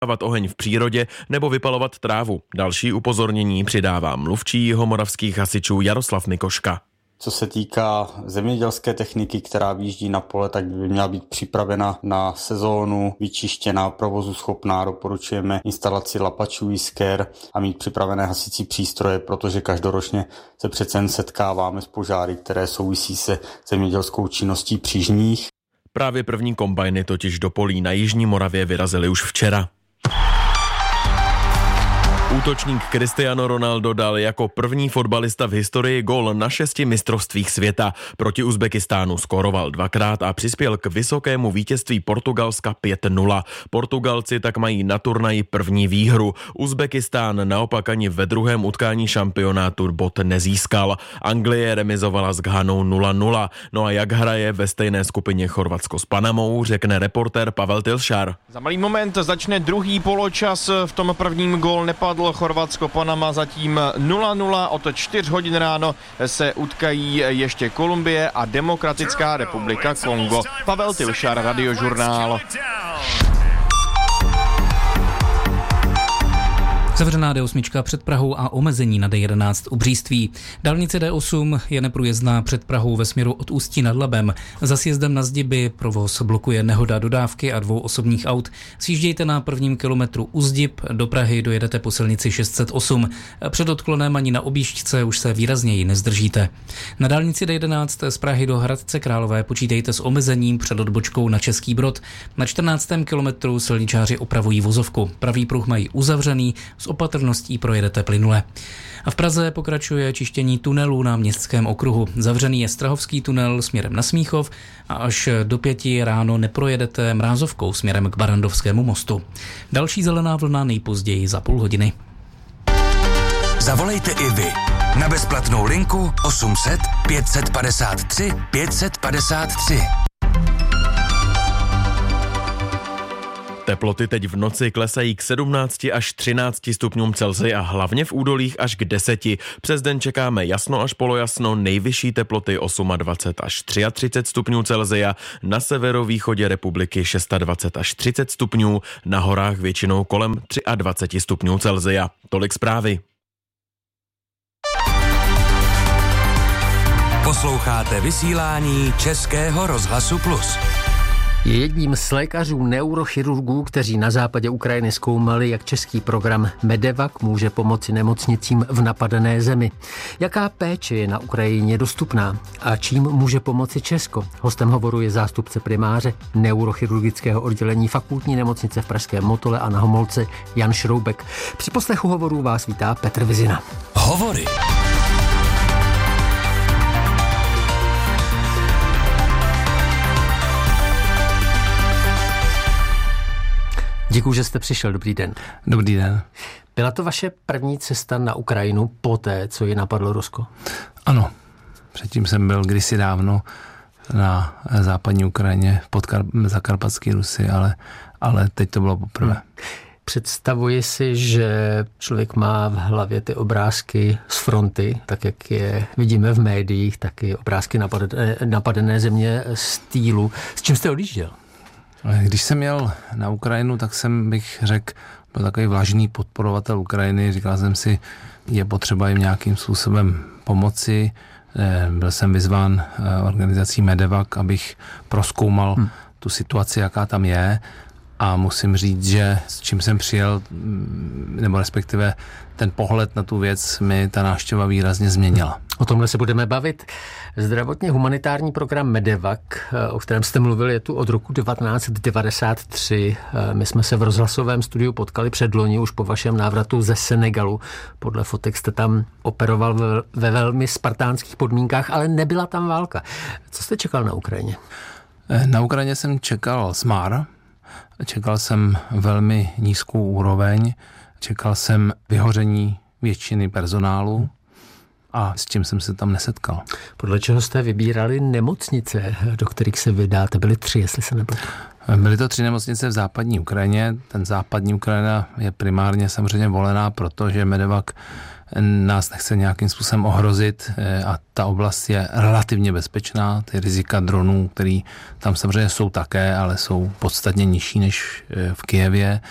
oheň v přírodě nebo vypalovat trávu. Další upozornění přidává mluvčí jihomoravských hasičů Jaroslav Mikoška. Co se týká zemědělské techniky, která vyjíždí na pole, tak by měla být připravena na sezónu, vyčištěná, provozu schopná. Doporučujeme instalaci lapačů, jisker a mít připravené hasicí přístroje, protože každoročně se přece jen setkáváme s požáry, které souvisí se zemědělskou činností přížních. Právě první kombajny totiž do polí na jižní Moravě vyrazily už včera. Útočník Cristiano Ronaldo dal jako první fotbalista v historii gól na 6 mistrovstvích světa. Proti Uzbekistánu skóroval 2krát a přispěl k vysokému vítězství Portugalska 5-0. Portugalci tak mají na turnaji první výhru. Uzbekistán naopak ani ve druhém utkání šampionátu bod nezískal. Anglie remizovala s Ghanou 0-0. No a jak hraje ve stejné skupině Chorvatsko s Panamou, řekne reportér Pavel Tilšar. Za malý moment začne druhý poločas, v tom prvním gól nepadl. Chorvatsko-Panama zatím 0-0, od 4 hodin ráno se utkají ještě Kolumbie a Demokratická republika Kongo. Pavel Tilšar, Radiožurnál. Zavřená D8 před Prahou a omezení na D11 u Bříství. Dálnice D8 je neprůjezdná před Prahou ve směru od Ústí nad Labem. Za sjezdem na Zdiby provoz blokuje nehoda dodávky a 2 osobních aut. Sjíždějte na prvním kilometru u Zdib, do Prahy dojedete po silnici 608. Před odklonem ani na objížďce už se výrazněji nezdržíte. Na dálnici D11 z Prahy do Hradce Králové počítejte s omezením před odbočkou na Český Brod. Na 14. kilometru silničáři opravují vozovku. Pravý pruh mají uzavřený, s opatrností projedete plynule. A v Praze pokračuje čištění tunelů na Městském okruhu. Zavřený je Strahovský tunel směrem na Smíchov a až do 5 ráno neprojedete Mrázovkou směrem k Barrandovskému mostu. Další zelená vlna nejpozději za půl hodiny. Zavolejte i vy na bezplatnou linku 800 553 553. Teploty teď v noci klesají k 17 až 13 stupňům Celsia a hlavně v údolích až k 10. Přes den čekáme jasno až polojasno, nejvyšší teploty 28 až 33 stupňů Celsia, na severovýchodě republiky 26 až 30 stupňů, na horách většinou kolem 23 stupňů Celsia. Tolik zprávy. Posloucháte vysílání Českého rozhlasu Plus. Je jedním z lékařů neurochirurgů, kteří na západě Ukrajiny zkoumali, jak český program Medevac může pomoci nemocnicím v napadené zemi. Jaká péče je na Ukrajině dostupná a čím může pomoci Česko? Hostem hovoru je zástupce primáře neurochirurgického oddělení fakultní nemocnice v pražském Motole a na Homolce Jan Šroubek. Při poslechu hovorů vás vítá Petr Vizina. Hovory. Děkuji, že jste přišel. Dobrý den. Dobrý den. Byla to vaše první cesta na Ukrajinu poté, co ji napadlo Rusko? Ano. Předtím jsem byl kdysi dávno na západní Ukrajině, za Karpatské Rusy, ale teď to bylo poprvé. Představuji si, že člověk má v hlavě ty obrázky z fronty, tak jak je vidíme v médiích, taky obrázky napadené země z týlu. S čím jste odjížděl? Když jsem jel na Ukrajinu, tak bych řekl, byl takový vlažný podporovatel Ukrajiny. Říkal jsem si, je potřeba jim nějakým způsobem pomoci. Byl jsem vyzván organizací Medevac, abych prozkoumal tu situaci, jaká tam je. A musím říct, že s čím jsem přijel, nebo respektive ten pohled na tu věc mi ta návštěva výrazně změnila. O tomhle se budeme bavit. Zdravotně humanitární program Medevac, o kterém jste mluvili, je tu od roku 1993. My jsme se v rozhlasovém studiu potkali předloni už po vašem návratu ze Senegalu. Podle fotek jste tam operoval ve velmi spartánských podmínkách, ale nebyla tam válka. Co jste čekal na Ukrajině? Na Ukrajině jsem čekal smár. Čekal jsem velmi nízkou úroveň, čekal jsem vyhoření většiny personálu a s tím jsem se tam nesetkal. Podle čeho jste vybírali nemocnice, do kterých se vydáte? Byly 3, jestli se nepletu. Byly to 3 nemocnice v západní Ukrajině. Ten západní Ukrajina je primárně samozřejmě volená, protože Medevac nás nechce nějakým způsobem ohrozit a ta oblast je relativně bezpečná. Ty rizika dronů, které tam samozřejmě jsou také, ale jsou podstatně nižší než v Kyjevě.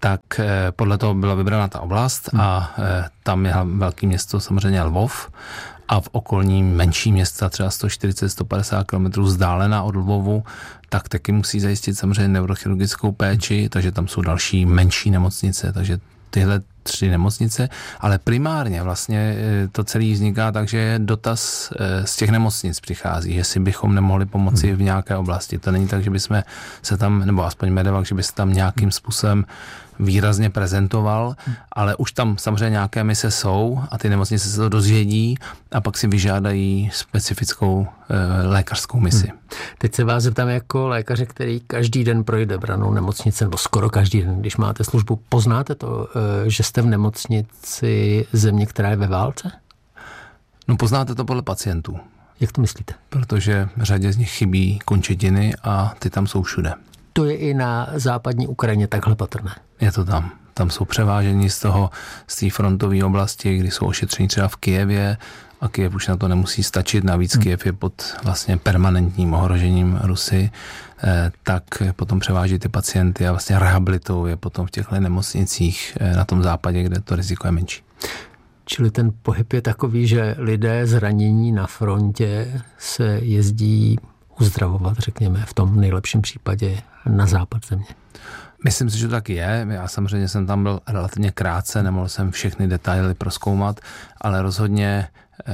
tak podle toho byla vybraná ta oblast a tam je velké město samozřejmě Lvov a v okolní menší města, třeba 140-150 km vzdálená od Lvovu, tak taky musí zajistit samozřejmě neurochirurgickou péči, takže tam jsou další menší nemocnice, takže tyhle 3 nemocnice, ale primárně vlastně to celé vzniká tak, že dotaz z těch nemocnic přichází, jestli bychom nemohli pomoci v nějaké oblasti. To není tak, že bychom se tam, nebo aspoň Medevac, že by se tam nějakým způsobem výrazně prezentoval, ale už tam samozřejmě nějaké mise jsou a ty nemocnice se to dozvědí a pak si vyžádají specifickou lékařskou misi. Teď se vás zeptám jako lékaře, který každý den projde branou nemocnice, nebo skoro každý den, když máte službu. Poznáte to, že jste v nemocnici země, která je ve válce? No poznáte to podle pacientů. Jak to myslíte? Protože řadě z nich chybí končetiny a ty tam jsou všude. To je i na západní Ukrajině takhle patrné. Je to tam. Tam jsou převážení z té frontové oblasti, kdy jsou ošetření třeba v Kyjevě a Kyjev už na to nemusí stačit. Navíc Kyjev je pod vlastně permanentním ohrožením Rusy, tak potom převáží ty pacienty a vlastně rehabilitou je potom v těchto nemocnicích na tom západě, kde to riziko je menší. Čili ten pohyb je takový, že lidé zranění na frontě se jezdí uzdravovat, řekněme, v tom nejlepším případě na západ země. Myslím si, že to tak je. Já samozřejmě jsem tam byl relativně krátce, nemohl jsem všechny detaily prozkoumat, ale rozhodně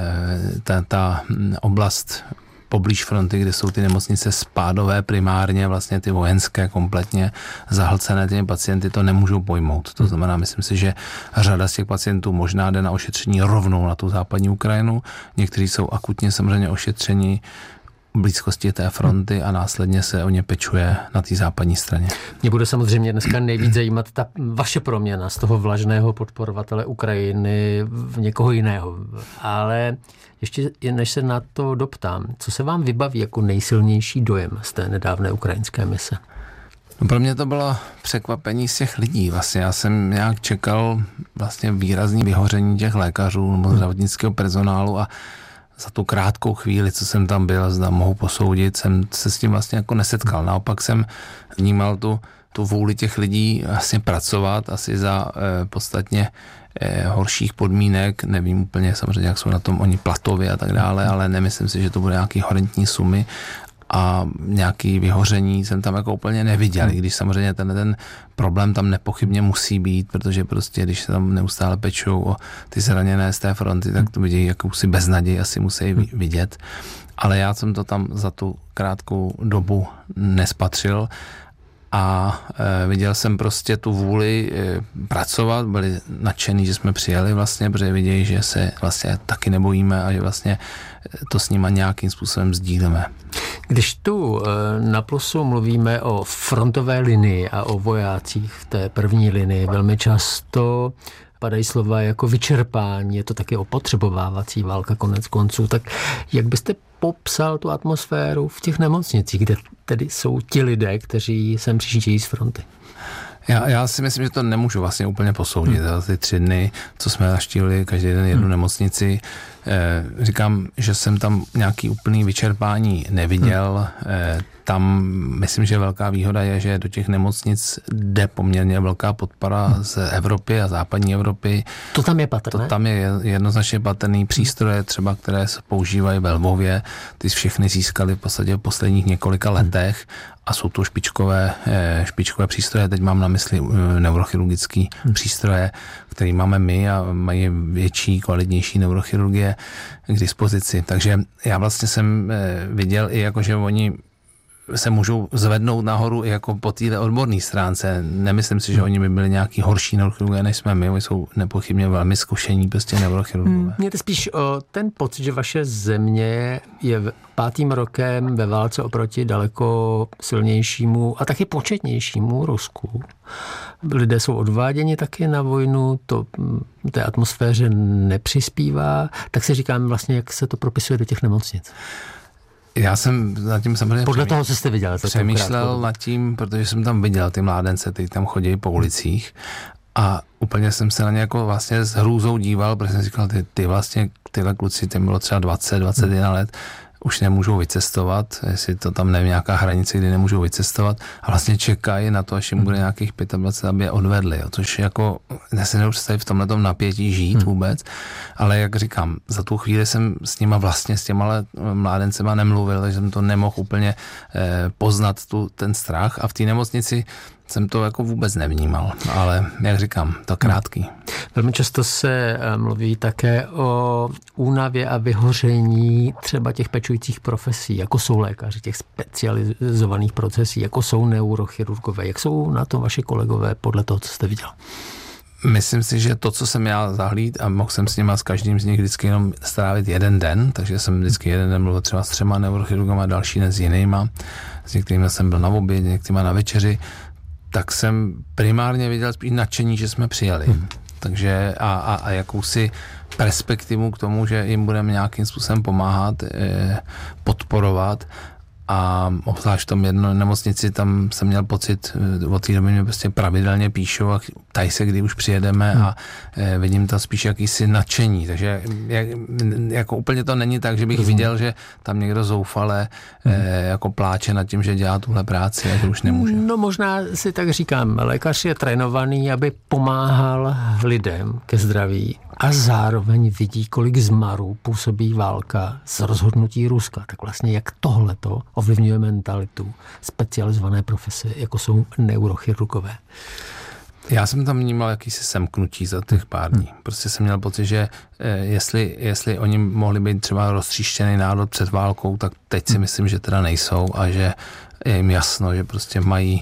ta oblast poblíž fronty, kde jsou ty nemocnice spádové primárně, vlastně ty vojenské kompletně zahlcené těmi pacienty, to nemůžou pojmout. To znamená, myslím si, že řada z těch pacientů možná jde na ošetření rovnou na tu západní Ukrajinu. Někteří jsou akutně samozřejmě ošetření v blízkosti té fronty a následně se o ně pečuje na té západní straně. Mě bude samozřejmě dneska nejvíc zajímat ta vaše proměna z toho vlažného podporovatele Ukrajiny v někoho jiného. Ale ještě než se na to doptám, co se vám vybaví jako nejsilnější dojem z té nedávné ukrajinské mise? No pro mě to bylo překvapení z těch lidí. Vlastně já jsem nějak čekal vlastně výrazný vyhoření těch lékařů nebo zdravotnického personálu a za tu krátkou chvíli, co jsem tam byl, zda mohu posoudit, jsem se s tím vlastně jako nesetkal. Naopak jsem vnímal tu vůli těch lidí vlastně pracovat asi za podstatně horších podmínek. Nevím úplně samozřejmě, jak jsou na tom oni platově a tak dále, ale nemyslím si, že to bude nějaký horentní sumy a nějaký vyhoření jsem tam jako úplně neviděl, když samozřejmě ten problém tam nepochybně musí být, protože prostě, když se tam neustále pečou o ty zraněné z té fronty, tak to vidějí jakousi beznaděj, asi musí vidět. Ale já jsem to tam za tu krátkou dobu nespatřil a viděl jsem prostě tu vůli pracovat, byli nadšený, že jsme přijeli vlastně, protože vidějí, že se vlastně taky nebojíme a že vlastně to s nima nějakým způsobem sdílíme. Když tu na Plusu mluvíme o frontové linii a o vojácích v té první linii, velmi často padají slova jako vyčerpání, je to taky opotřebovávací válka konec konců, tak jak byste popsal tu atmosféru v těch nemocnicích, kde tedy jsou ti lidé, kteří sem přijíždějí z fronty? Já si myslím, že to nemůžu vlastně úplně posoudit. Ty 3 dny, co jsme navštívili každý den jednu nemocnici, říkám, že jsem tam nějaký úplný vyčerpání neviděl. Tam myslím, že velká výhoda je, že do těch nemocnic jde poměrně velká podpora z Evropy a západní Evropy. To tam je patrné? To tam je jednoznačně patrný. Přístroje třeba, které se používají ve Lvově, ty všechny získali v podstatě v posledních několika letech a jsou to špičkové přístroje. Teď mám na mysli neurochirurgické přístroje, které máme my a mají větší, kvalitnější neurochirurgie k dispozici. Takže já vlastně jsem viděl i jako, že oni se můžou zvednout nahoru i jako po téhle odborné stránce. Nemyslím si, že oni by byli nějaký horší neurochirurgové, než jsme my. Oni jsou nepochybně velmi zkušení prostě neurochirurgové. Mějte spíš ten pocit, že vaše země je 5. rokem ve válce oproti daleko silnějšímu a taky početnějšímu Rusku. Lidé jsou odváděni taky na vojnu, to té atmosféře nepřispívá, tak si říkám vlastně, jak se to propisuje do těch nemocnic. Já jsem nad tím samozřejmě podle toho, co jste viděl. Přemýšlel nad tím, protože jsem tam viděl ty mládence, kteří tam chodí po ulicích a úplně jsem se na ně jako vlastně s hrůzou díval, protože jsem říkal, ty vlastně tyhle kluci, těm bylo třeba 20, 21 let, už nemůžou vycestovat, jestli to tam nevím, nějaká hranice, kdy nemůžou vycestovat a vlastně čekají na to, až jim bude nějakých 25, aby je odvedli, jo. Což jako, já si nemůžu představit v tomhletom napětí žít vůbec, ale jak říkám, za tu chvíli jsem s nima vlastně, s těma mládencema nemluvil, takže jsem to nemohl úplně poznat ten strach a v té nemocnici jsem to jako vůbec nevnímal, ale jak říkám, to krátký. Velmi často se mluví také o únavě a vyhoření třeba těch pečujících profesí, jako jsou lékaři, těch specializovaných procesí, jako jsou neurochirurgové. Jak jsou na to vaši kolegové podle toho, co jste viděl? Myslím si, že to, co jsem já zahlíd a mohl jsem s nima s každým z nich vždycky jenom strávit jeden den, takže jsem vždycky jeden den mluvil třeba s 3 neurochirurgama, další den s jinýma, s některými jsem byl na obědě, některými na večeři, tak jsem primárně viděl spíš nadšení, že jsme přijeli. Takže a jakousi perspektivu k tomu, že jim budeme nějakým způsobem pomáhat, podporovat. A obzvlášť v tom jedné nemocnici, tam jsem měl pocit, od té doby mě prostě pravidelně píšou a ptají se, kdy už přijedeme a vidím tam spíš jakýsi nadšení. Takže jako úplně to není tak, že bych viděl, že tam někdo zoufale jako pláče nad tím, že dělá tuhle práci a že už nemůže. No možná si tak říkám, lékař je trénovaný, aby pomáhal lidem ke zdraví a zároveň vidí, kolik zmarů působí válka z rozhodnutí Ruska. Tak vlastně jak tohleto ovlivňuje mentalitu specializované profese, jako jsou neurochirurgové. Já jsem tam vnímal jakýsi semknutí za těch pár dní. Prostě jsem měl pocit, že jestli oni mohli být třeba roztříštěný národ před válkou, tak teď si myslím, že teda nejsou a že je jim jasno, že prostě mají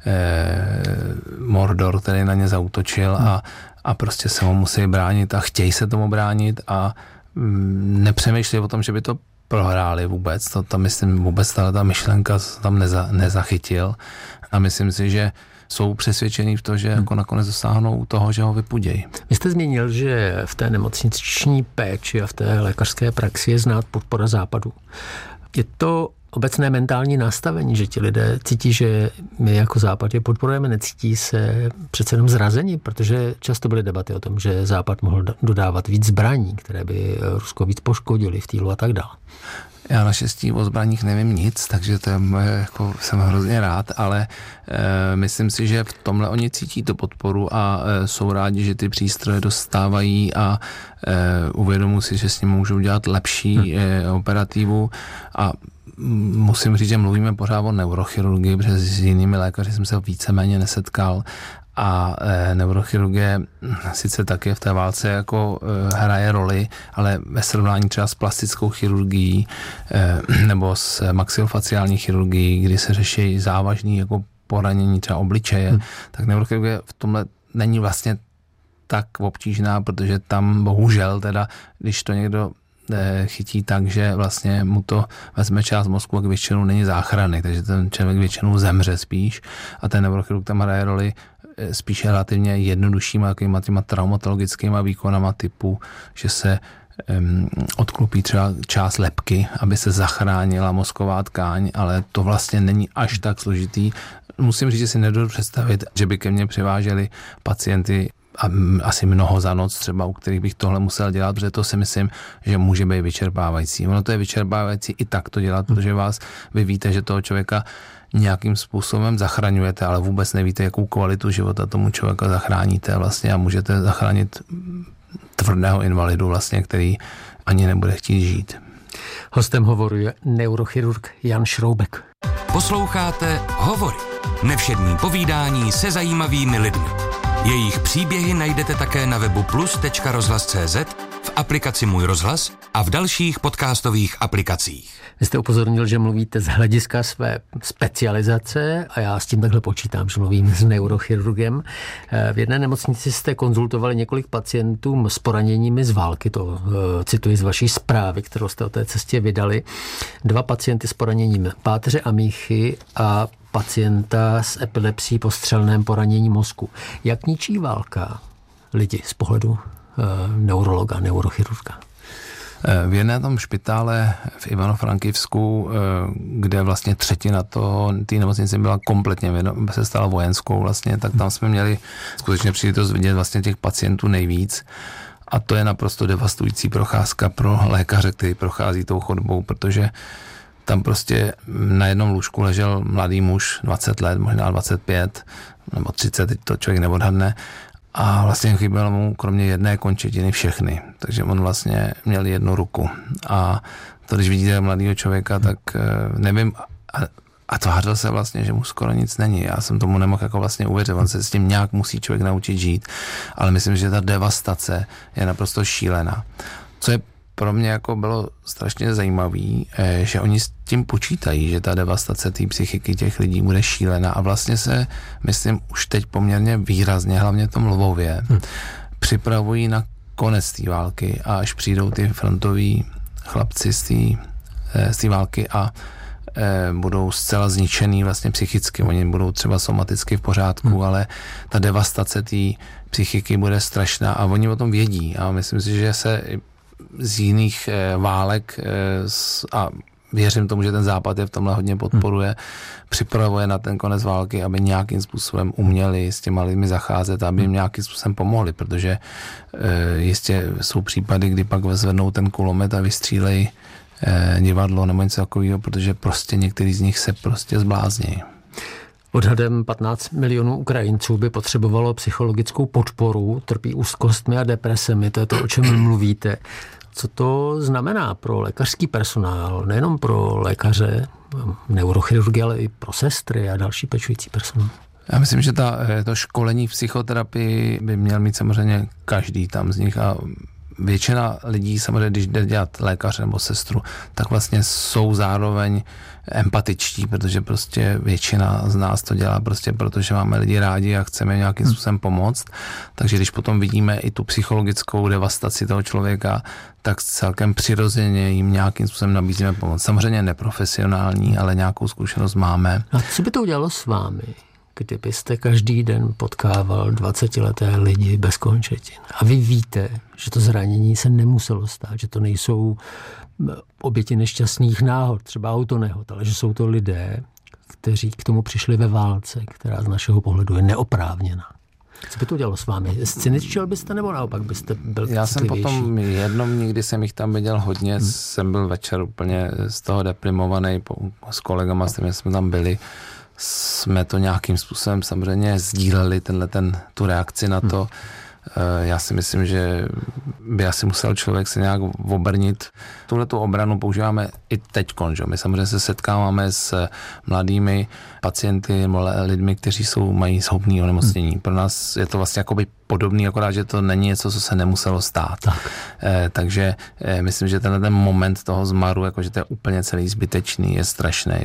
Mordor, který na ně zaútočil a prostě se mu musí bránit a chtějí se tomu bránit a nepřemýšlí o tom, že by to prohráli vůbec. To tam myslím vůbec ta myšlenka tam nezachytil a myslím si, že jsou přesvědčení v to, že jako nakonec dosáhnou toho, že ho vypudějí. Vy jste zmínil, že v té nemocniční péči a v té lékařské praxi je znát podpora Západu. Je to obecné mentální nastavení, že ti lidé cítí, že my jako Západ je podporujeme, necítí se přece jenom zrazení, protože často byly debaty o tom, že Západ mohl dodávat víc zbraní, které by Rusko víc poškodili v týlu a tak dále. Já naštěstí o zbraních nevím nic, takže to je jako jsem hrozně rád, ale myslím si, že v tomhle oni cítí tu podporu a jsou rádi, že ty přístroje dostávají a uvědomují si, že s ním můžou dělat lepší operativu a musím říct, že mluvíme pořád o neurochirurgii, protože s jinými lékaři jsem se víceméně nesetkal a neurochirurgie sice taky v té válce jako hraje roli, ale ve srovnání třeba s plastickou chirurgií nebo s maxilofaciální chirurgií, kdy se řeší závažný jako poranění třeba obličeje, tak neurochirurgie v tomhle není vlastně tak obtížná, protože tam bohužel teda, když to někdo chytí tak, že vlastně mu to vezme část mozku, jak většinou není záchrany, takže ten člověk většinou zemře spíš a ten neurochirurg tam hraje roli spíše relativně jednoduššíma těma traumatologickýma výkonama typu, že se odklopí třeba část lebky, aby se zachránila mozková tkáň, ale to vlastně není až tak složitý. Musím říct, že si nedovedu představit, že by ke mně přiváželi pacienty a asi mnoho za noc třeba, u kterých bych tohle musel dělat, protože to si myslím, že může být vyčerpávající. Ono to je vyčerpávající i tak to dělat, protože vy víte, že toho člověka nějakým způsobem zachraňujete, ale vůbec nevíte, jakou kvalitu života tomu člověka zachráníte vlastně a můžete zachránit tvrdého invalidu vlastně, který ani nebude chtít žít. Hostem hovoru je neurochirurg Jan Šroubek. Posloucháte Hovory. Nevšední povídání se zajímavými lidmi. Jejich příběhy najdete také na webu plus.rozhlas.cz, v aplikaci Můj rozhlas a v dalších podcastových aplikacích. Vy jste upozornil, že mluvíte z hlediska své specializace a já s tím takhle počítám, že mluvím s neurochirurgem. V jedné nemocnici jste konzultovali několik pacientů s poraněními z války, to cituji z vaší zprávy, kterou jste o té cestě vydali. 2 pacienty s poraněním páteře a míchy a pacienta s epilepsií po střelném poranění mozku. Jak ničí válka lidi z pohledu neurologa, neurochirurga? V jedné tom špitále v Ivano-Frankivsku, kde vlastně 1/3 té nemocnice byla kompletně, se stala vojenskou vlastně, tak tam jsme měli skutečně příležitost vidět vlastně těch pacientů nejvíc. A to je naprosto devastující procházka pro lékaře, který prochází tou chodbou, protože tam prostě na jednom lůžku ležel mladý muž, 20 let, možná 25 nebo 30, teď to člověk neodhadne, a vlastně chybělo mu kromě jedné končetiny všechny. Takže on vlastně měl jednu ruku. A to, když vidíte mladého člověka, tak nevím, a tvářil se vlastně, že mu skoro nic není. Já jsem tomu nemohl jako vlastně uvěřit. On se s tím nějak musí člověk naučit žít, ale myslím, že ta devastace je naprosto šílená. Co je pro mě jako bylo strašně zajímavý, že oni s tím počítají, že ta devastace té psychiky těch lidí bude šílená a vlastně se, myslím, už teď poměrně výrazně, hlavně v tom Lvově, připravují na konec té války a až přijdou ty frontoví chlapci z té války a budou zcela zničený vlastně psychicky. Oni budou třeba somaticky v pořádku, ale ta devastace té psychiky bude strašná a oni o tom vědí a myslím si, že se z jiných válek a věřím tomu, že ten Západ je v tomhle hodně podporuje, připravuje na ten konec války, aby nějakým způsobem uměli s těma lidmi zacházet, aby jim nějakým způsobem pomohli, protože jistě jsou případy, kdy pak zvednou ten kulomet a vystřílejí divadlo nebo něco takového, protože prostě některý z nich se prostě zblázní. Odhadem 15 milionů Ukrajinců by potřebovalo psychologickou podporu, trpí úzkostmi a depresemi, to je to, o čem mluvíte. Co to znamená pro lékařský personál, nejenom pro lékaře, neurochirurgy, ale i pro sestry a další pečující personál? Já myslím, že to školení v psychoterapii by měl mít samozřejmě každý tam z nich a většina lidí samozřejmě, když jde dělat lékaře nebo sestru, tak vlastně jsou zároveň empatičtí, protože prostě většina z nás to dělá prostě protože máme lidi rádi a chceme nějakým způsobem pomoct. Takže když potom vidíme i tu psychologickou devastaci toho člověka, tak celkem přirozeně jim nějakým způsobem nabízíme pomoc. Samozřejmě neprofesionální, ale nějakou zkušenost máme. A co by to udělalo s vámi, kdybyste každý den potkával 20leté lidi bez končetin? A vy víte, že to zranění se nemuselo stát, že to nejsou oběti nešťastných náhod, třeba autonehod, ale že jsou to lidé, kteří k tomu přišli ve válce, která z našeho pohledu je neoprávněná. Co by to udělalo s vámi? Scéničil byste nebo naopak byste byl Já jsem potom někdy jsem jich tam viděl hodně, jsem byl večer úplně z toho deprimovaný s kolegama, s kterými jsme tam byli. Jsme to nějakým způsobem samozřejmě sdíleli tu reakci na to. Já si myslím, že by asi musel člověk se nějak obrnit. Tuhletu obranu používáme i teďkon, že? My samozřejmě se setkáváme s mladými pacienty, lidmi, kteří mají zhoubný onemocnění. Pro nás je to vlastně jakoby podobný, akorát, že to není něco, co se nemuselo stát. Takže myslím, že ten moment toho zmaru, jakože to je úplně celý zbytečný, je strašný.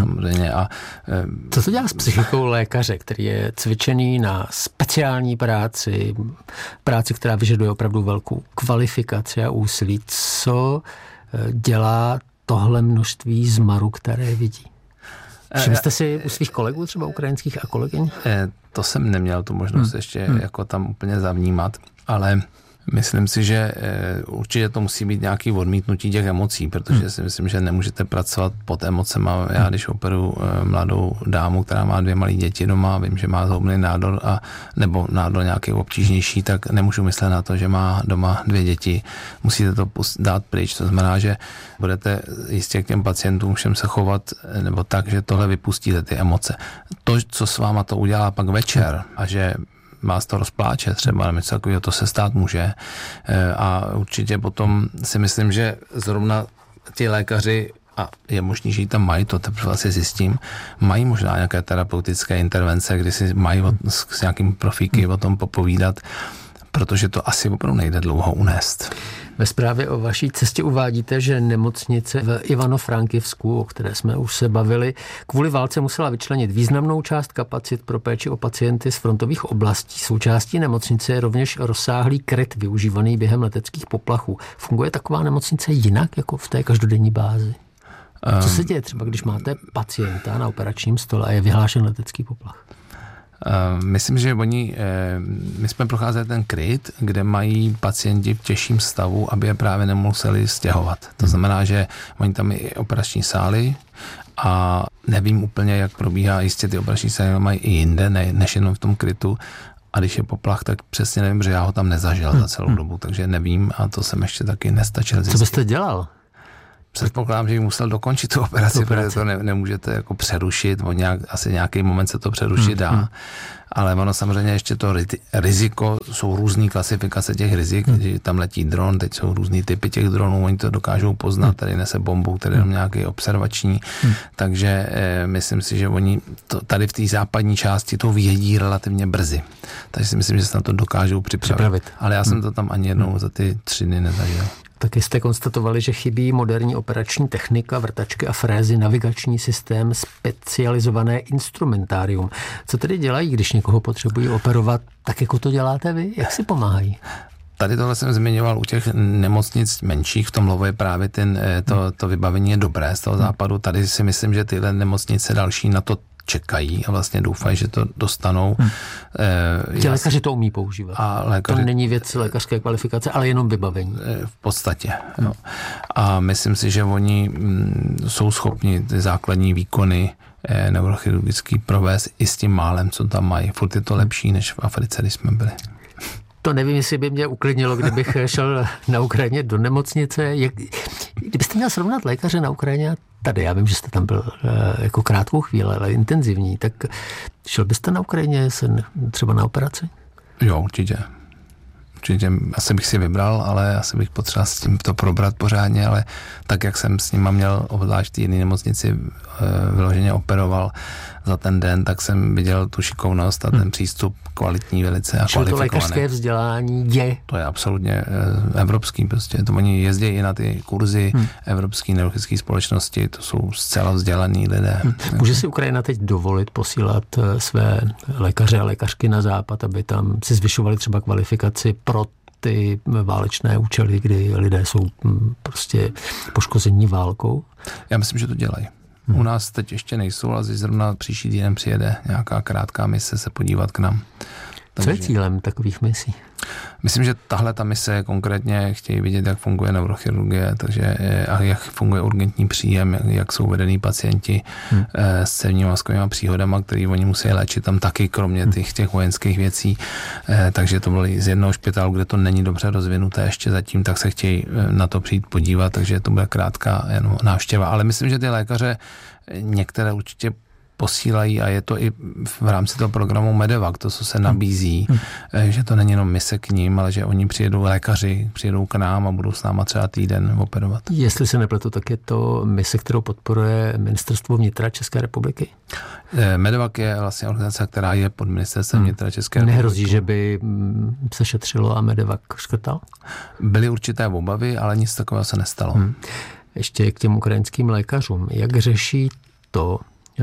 Co to dělá s psychikou lékaře, který je cvičený na speciální práci, která vyžaduje opravdu velkou kvalifikaci a úsilí? Co dělá tohle množství zmaru, které vidí? Všimli jste si u svých kolegů, třeba ukrajinských a kolegyň? To jsem neměl tu možnost ještě jako tam úplně zavnímat, ale myslím si, že určitě to musí být nějaký odmítnutí těch emocí, protože si myslím, že nemůžete pracovat pod emocema. Já když operuju mladou dámu, která má 2 malé děti doma, vím, že má zhoubný nádor nebo nádor nějaký obtížnější, tak nemůžu myslet na to, že má doma 2 děti. Musíte to dát pryč. To znamená, že budete jistě k těm pacientům všem se chovat nebo tak, že tohle vypustíte ty emoce. To, co s váma to udělá pak večer a že vás to rozpláče třeba, nebo něco takového, to se stát může. A určitě potom si myslím, že zrovna ti lékaři, a je možný, že ji tam mají, to teprve asi zjistím, mají možná nějaké terapeutické intervence, kdy si mají s nějakým profíky o tom popovídat, protože to asi opravdu nejde dlouho unést. Ve zprávě o vaší cestě uvádíte, že nemocnice v Ivano-Frankivsku, o které jsme už se bavili, kvůli válce musela vyčlenit významnou část kapacit pro péči o pacienty z frontových oblastí. Součástí nemocnice je rovněž rozsáhlý kryt využívaný během leteckých poplachů. Funguje taková nemocnice jinak, jako v té každodenní bázi? Co se děje třeba, když máte pacienta na operačním stole a je vyhlášen letecký poplach? Myslím, že my jsme procházeli ten kryt, kde mají pacienti v těžším stavu, aby je právě nemuseli stěhovat. To znamená, že oni tam i operační sály a nevím úplně, jak probíhá, jistě ty operační sály mají i jinde, než jenom v tom krytu, A když je poplach, tak přesně nevím, že já ho tam nezažil za celou dobu, takže nevím a to jsem ještě taky nestačil zjistit. Co byste dělal? Předpokládám, že bych musel dokončit tu operaci, protože to nemůžete jako přerušit, asi nějaký moment se to přerušit dá, ale ono samozřejmě ještě to riziko, jsou různý klasifikace těch rizik, že tam letí dron, teď jsou různý typy těch dronů, oni to dokážou poznat, tady nese bombu, tady je nějaký observační, takže myslím si, že oni tady v té západní části to vědí relativně brzy, takže si myslím, že se na to dokážou připravit. Ale já jsem to tam ani jednou za ty 3 dny nezažil. Taky jste konstatovali, že chybí moderní operační technika, vrtačky a frézy, navigační systém, specializované instrumentárium. Co tedy dělají, když někoho potřebují operovat, tak jako to děláte vy? Jak si pomáhají? Tady tohle jsem zmiňoval u těch nemocnic menších, v tom Lvově právě to vybavení je dobré z toho západu. Tady si myslím, že tyhle nemocnice další na to čekají a vlastně doufají, že to dostanou. Ti lékaři to umí používat. To není věc lékařské kvalifikace, ale jenom vybavení. V podstatě. No. A myslím si, že oni jsou schopni ty základní výkony neurochirurgický provést i s tím málem, co tam mají. Furt je to lepší, než v Africe, když jsme byli. To nevím, jestli by mě uklidnilo, kdybych šel na Ukrajině do nemocnice. Kdybyste měl srovnat lékaře na Ukrajině a tady, já vím, že jste tam byl jako krátkou chvíli, ale intenzivní, tak šel byste na Ukrajině třeba na operaci? Jo, určitě. Určitě asi bych si vybral, ale asi bych potřeboval s tím to probrat pořádně, ale tak, jak jsem s nima měl obzvlášť v jiné nemocnici vyloženě operoval za ten den, tak jsem viděl tu šikovnost a ten přístup kvalitní velice a kvalifikovaný. To lékařské vzdělání je? To je absolutně evropský prostě. To oni jezdí i na ty kurzy Evropské neurochirurgické společnosti, to jsou zcela vzdělaný lidé. Může si Ukrajina teď dovolit posílat své lékaře a lékařky na západ, aby tam si zvyšovali třeba kvalifikaci pro ty válečné účely, kdy lidé jsou prostě poškození válkou? Já myslím, že to dělají. U nás teď ještě nejsou, ale zrovna příští týden přijede nějaká krátká mise se podívat k nám. Co je cílem takových misí? Myslím, že tahle ta mise konkrétně chtějí vidět, jak funguje neurochirurgie, takže a jak funguje urgentní příjem, jak jsou vedený pacienti s cévními mozkovými příhodama, který oni musí léčit tam taky, kromě těch vojenských věcí. Takže to bylo z jednoho špitálu, kde to není dobře rozvinuté ještě zatím, tak se chtějí na to přijít podívat, takže to bude krátká návštěva. Ale myslím, že ty lékaře některé určitě posílají a je to i v rámci toho programu Medevac, to, co se nabízí, že to není jenom mise k ním, ale že oni lékaři přijedou k nám a budou s náma třeba týden operovat. Jestli se nepletu, tak je to mise, kterou podporuje Ministerstvo vnitra České republiky? Medevac je vlastně organizace, která je pod Ministerstvem vnitra České republiky. Nehrozí, že by se šetřilo a Medevac škrtal? Byly určité obavy, ale nic takového se nestalo. Ještě k těm ukrajinským lékařům. Jak řeší to,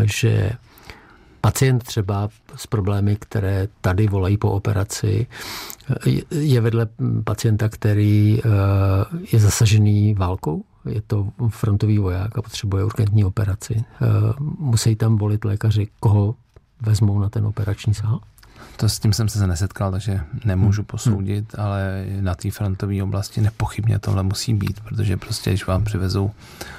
že pacient třeba s problémy, které tady volají po operaci, je vedle pacienta, který je zasažený válkou? Je to frontový voják a potřebuje urgentní operaci. Musí tam volit lékaři, koho vezmou na ten operační sál? To s tím jsem se nesetkal, takže nemůžu posoudit, ale na té frontové oblasti nepochybně tohle musí být, protože prostě, když vám přivezou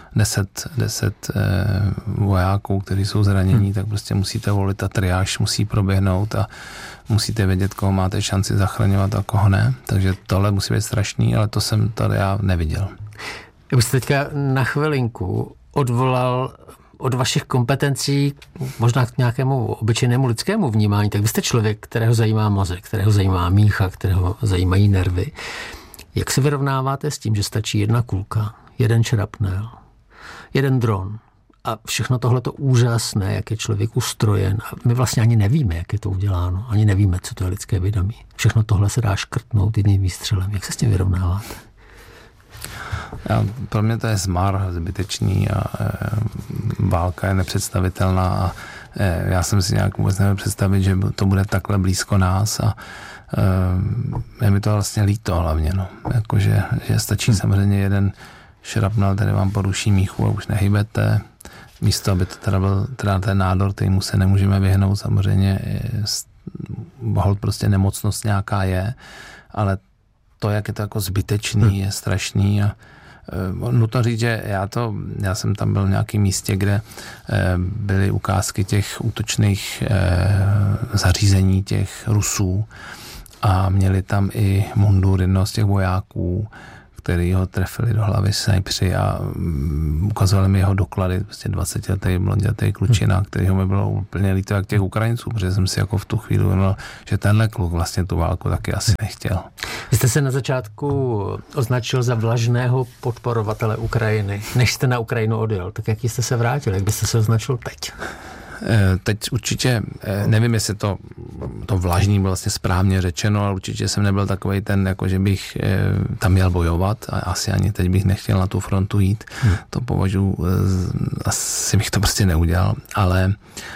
10 vojáků, kteří jsou zranění, tak prostě musíte volit a triáž musí proběhnout a musíte vědět, koho máte šanci zachraňovat a koho ne. Takže tohle musí být strašný, ale to jsem tady já neviděl. Já bych se teďka na chvilinku odvolal od vašich kompetencí možná k nějakému obyčejnému lidskému vnímání, tak vy jste člověk, kterého zajímá mozek, kterého zajímá mícha, kterého zajímají nervy. Jak se vyrovnáváte s tím, že stačí jedna kulka, jeden šrapnel, jeden dron a všechno tohleto úžasné, jak je člověk ustrojen a my vlastně ani nevíme, jak je to uděláno, ani nevíme, co to je lidské vědomí. Všechno tohle se dá škrtnout jedním výstřelem. Jak se s tím vyrovnáváte? Pro mě to je zmar zbytečný a válka je nepředstavitelná a já jsem si nějak vůbec neměl představit, že to bude takhle blízko nás a je mi to vlastně líto hlavně, jakože že stačí samozřejmě jeden šrapnel, který vám poruší míchu a už nehybete, místo, aby to teda byl ten nádor, kterýmu se nemůžeme vyhnout, samozřejmě holt prostě nemocnost nějaká je, ale to, jak je to jako zbytečný, je strašný a nutno říct, že já jsem tam byl v nějakém místě, kde byly ukázky těch útočných zařízení těch Rusů a měli tam i mundur jednoho z těch vojáků, který ho trefili do hlavy snajpři a ukazovali mi jeho doklady, prostě 20letý blondětý klučina, kterýho mi bylo úplně líto jak těch Ukrajinců, protože jsem si jako v tu chvíli uvědomil, že tenhle kluk vlastně tu válku taky asi nechtěl. Vy jste se na začátku označil za vlažného podporovatele Ukrajiny. Než jste na Ukrajinu odjel, tak jaký jste se vrátil? Jak byste se označil teď? Teď určitě, nevím, jestli to vlažný bylo vlastně správně řečeno, ale určitě jsem nebyl takovej ten, jako že bych tam měl bojovat a asi ani teď bych nechtěl na tu frontu jít. To považuji, asi bych to prostě neudělal, ale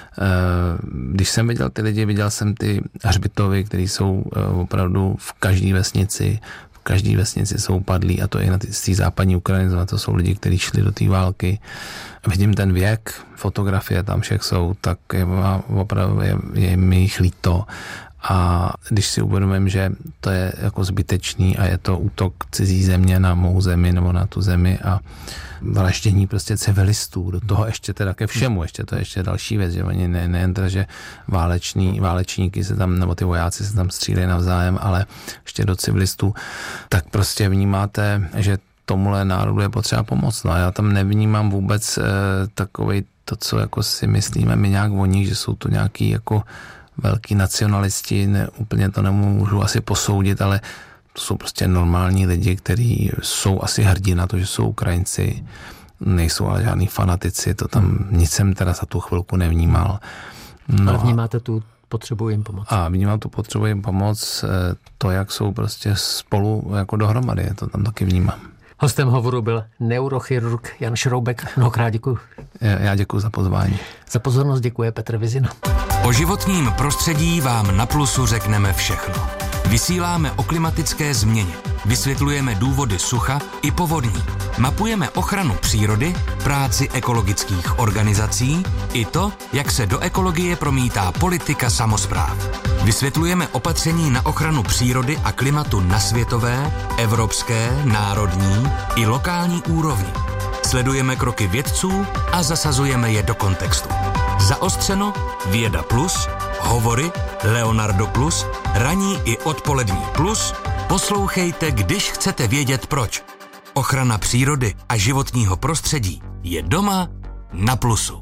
když jsem viděl ty lidi, viděl jsem ty hřbitovy, které jsou opravdu v každé vesnici, jsou padlí a to i na té západní Ukrajině, to jsou lidi, kteří šli do té války. Vidím ten věk, fotografie tam všech jsou, tak opravdu je mi jich líto. A když si uvědomím, že to je jako zbytečný a je to útok cizí země na mou zemi nebo na tu zemi a vraždění prostě civilistů, do toho ještě teda ke všemu, to je ještě další věc, že oni nejen teda, že válečníky se tam, nebo ty vojáci se tam střílejí navzájem, ale ještě do civilistů, tak prostě vnímáte, že tomuhle národu je potřeba pomoct. No a já tam nevnímám vůbec takovej to, co jako si myslíme my nějak o nich, že jsou to nějaký jako velký nacionalisti, úplně to nemůžu asi posoudit, ale to jsou prostě normální lidi, kteří jsou asi hrdí na to, že jsou Ukrajinci, nejsou ale žádný fanatici, to tam nic jsem teda za tu chvilku nevnímal. No, ale vnímáte tu potřebu jim pomoct? A vnímám tu potřebu jim pomoct, to, jak jsou prostě spolu jako dohromady, to tam taky vnímám. Hostem hovoru byl neurochirurg Jan Šroubek. Mnohokrát děkuji. Já děkuji za pozvání. Za pozornost děkuje Petr Vizina. O životním prostředí vám na Plusu řekneme všechno. Vysíláme o klimatické změně, vysvětlujeme důvody sucha i povodní, mapujeme ochranu přírody, práci ekologických organizací i to, jak se do ekologie promítá politika samospráv. Vysvětlujeme opatření na ochranu přírody a klimatu na světové, evropské, národní i lokální úrovni. Sledujeme kroky vědců a zasazujeme je do kontextu. Zaostřeno, Věda Plus, Hovory, Leonardo Plus, ranní i odpolední plus. Poslouchejte, když chcete vědět proč. Ochrana přírody a životního prostředí je doma na Plusu.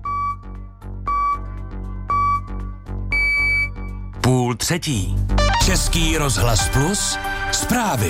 2:30. Český rozhlas Plus, zprávy.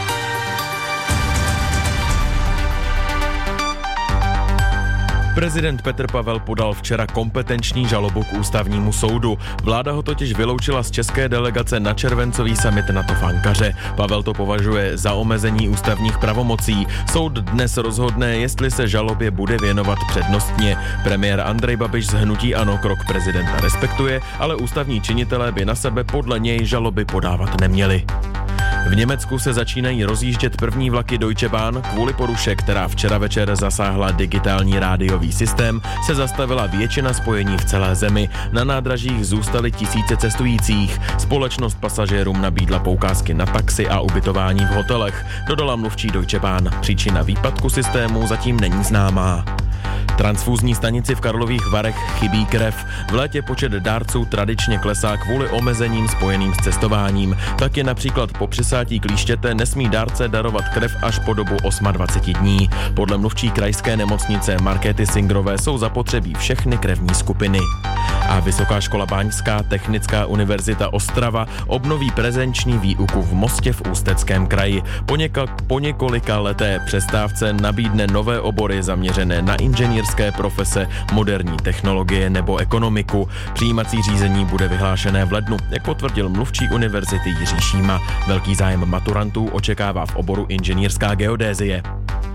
Prezident Petr Pavel podal včera kompetenční žalobu k ústavnímu soudu. Vláda ho totiž vyloučila z české delegace na červencový summit NATO v Ankaře. Pavel to považuje za omezení ústavních pravomocí. Soud dnes rozhodne, jestli se žalobě bude věnovat přednostně. Premiér Andrej Babiš z hnutí ANO krok prezidenta respektuje, ale ústavní činitelé by na sebe podle něj žaloby podávat neměli. V Německu se začínají rozjíždět první vlaky Deutsche Bahn. Kvůli poruše, která včera večer zasáhla digitální rádiový systém, se zastavila většina spojení v celé zemi. Na nádražích zůstaly tisíce cestujících. Společnost pasažérům nabídla poukázky na taxi a ubytování v hotelech, dodala mluvčí Deutsche Bahn. Příčina výpadku systému zatím není známá. Transfúzní stanici v Karlových Varech chybí krev. V létě počet dárců tradičně klesá kvůli omezením spojeným s cestováním. Taky například po přisátí klíštěte nesmí dárce darovat krev až po dobu 28 dní. Podle mluvčí krajské nemocnice Markéty Singrové jsou zapotřebí všechny krevní skupiny. A Vysoká škola báňská Technická univerzita Ostrava obnoví prezenční výuku v Mostě v Ústeckém kraji. Po několika leté přestávce nabídne nové obory zaměřené na inženýrské profese, moderní technologie nebo ekonomiku. Přijímací řízení bude vyhlášené v lednu, jak potvrdil mluvčí univerzity Jiří Šíma. Velký zájem maturantů očekává v oboru inženýrská geodézie.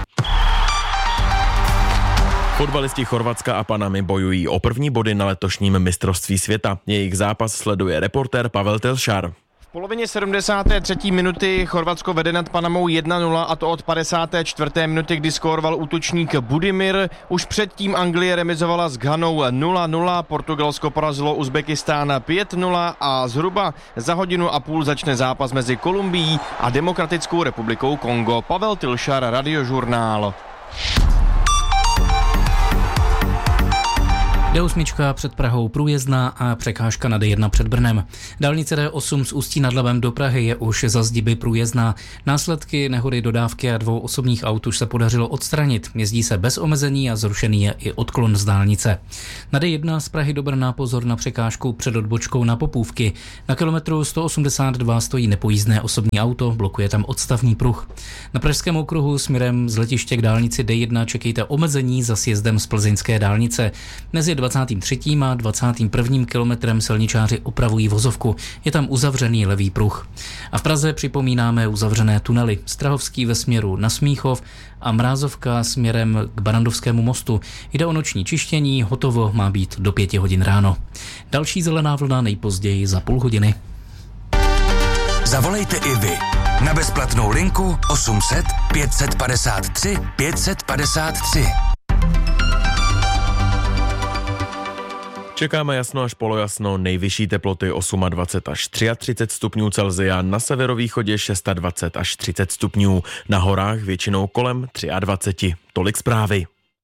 Fotbalisti Chorvatska a Panamy bojují o první body na letošním mistrovství světa. Jejich zápas sleduje reportér Pavel Telšar. V polovině 73. minuty Chorvatsko vede nad Panamou 1-0, a to od 54. minuty, kdy skóroval útočník Budimir. Už předtím Anglie remizovala s Ghanou 0-0, Portugalsko porazilo Uzbekistán 5-0 a zhruba za hodinu a půl začne zápas mezi Kolumbií a Demokratickou republikou Kongo. Pavel Tilšar, Radiožurnál. D8 před Prahou průjezdná a překážka na D1 před Brnem. Dálnice D8 z Ústí nad Labem do Prahy je už za zdiby průjezdná. Následky nehody dodávky a 2 osobních aut už se podařilo odstranit. Jezdí se bez omezení a zrušený je i odklon z dálnice. Na D1 z Prahy do Brna pozor na překážku před odbočkou na Popůvky. Na kilometru 182 stojí nepojízdné osobní auto, blokuje tam odstavní pruh. Na pražském okruhu směrem z letiště k dálnici D1 čekejte omezení za sjezdem z plzeňské dálnice. Mezi 23. a 21. kilometrem silničáři opravují vozovku. Je tam uzavřený levý pruh. A v Praze připomínáme uzavřené tunely. Strahovský ve směru na Smíchov a Mrázovka směrem k Barandovskému mostu. Jde o noční čištění, hotovo má být do 5 hodin ráno. Další zelená vlna nejpozději za půl hodiny. Zavolejte i vy na bezplatnou linku 800 553 553. Čekáme jasno až polojasno, nejvyšší teploty 28 až 33 stupňů Celsia, na severovýchodě 26 až 30 stupňů, na horách většinou kolem 23. Tolik zprávy.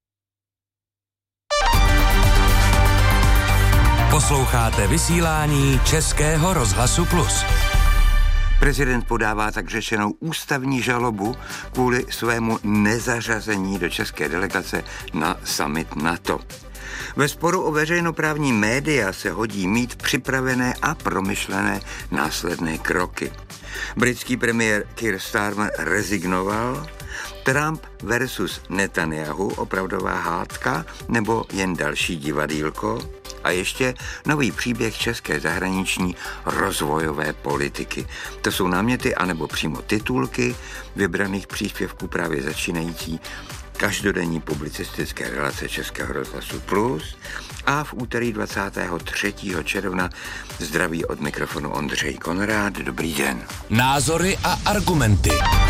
Posloucháte vysílání Českého rozhlasu Plus. Prezident podává tak řečenou ústavní žalobu kvůli svému nezařazení do české delegace na summit NATO. Ve sporu o veřejnoprávní média se hodí mít připravené a promyšlené následné kroky. Britský premiér Keir Starmer rezignoval, Trump versus Netanyahu, opravdová hádka nebo jen další divadýlko? A ještě nový příběh české zahraniční rozvojové politiky. To jsou náměty anebo přímo titulky vybraných příspěvků právě začínající každodenní publicistické relace Českého rozhlasu Plus a v úterý 23. června zdraví od mikrofonu Ondřej Konrád. Dobrý den. Názory a argumenty.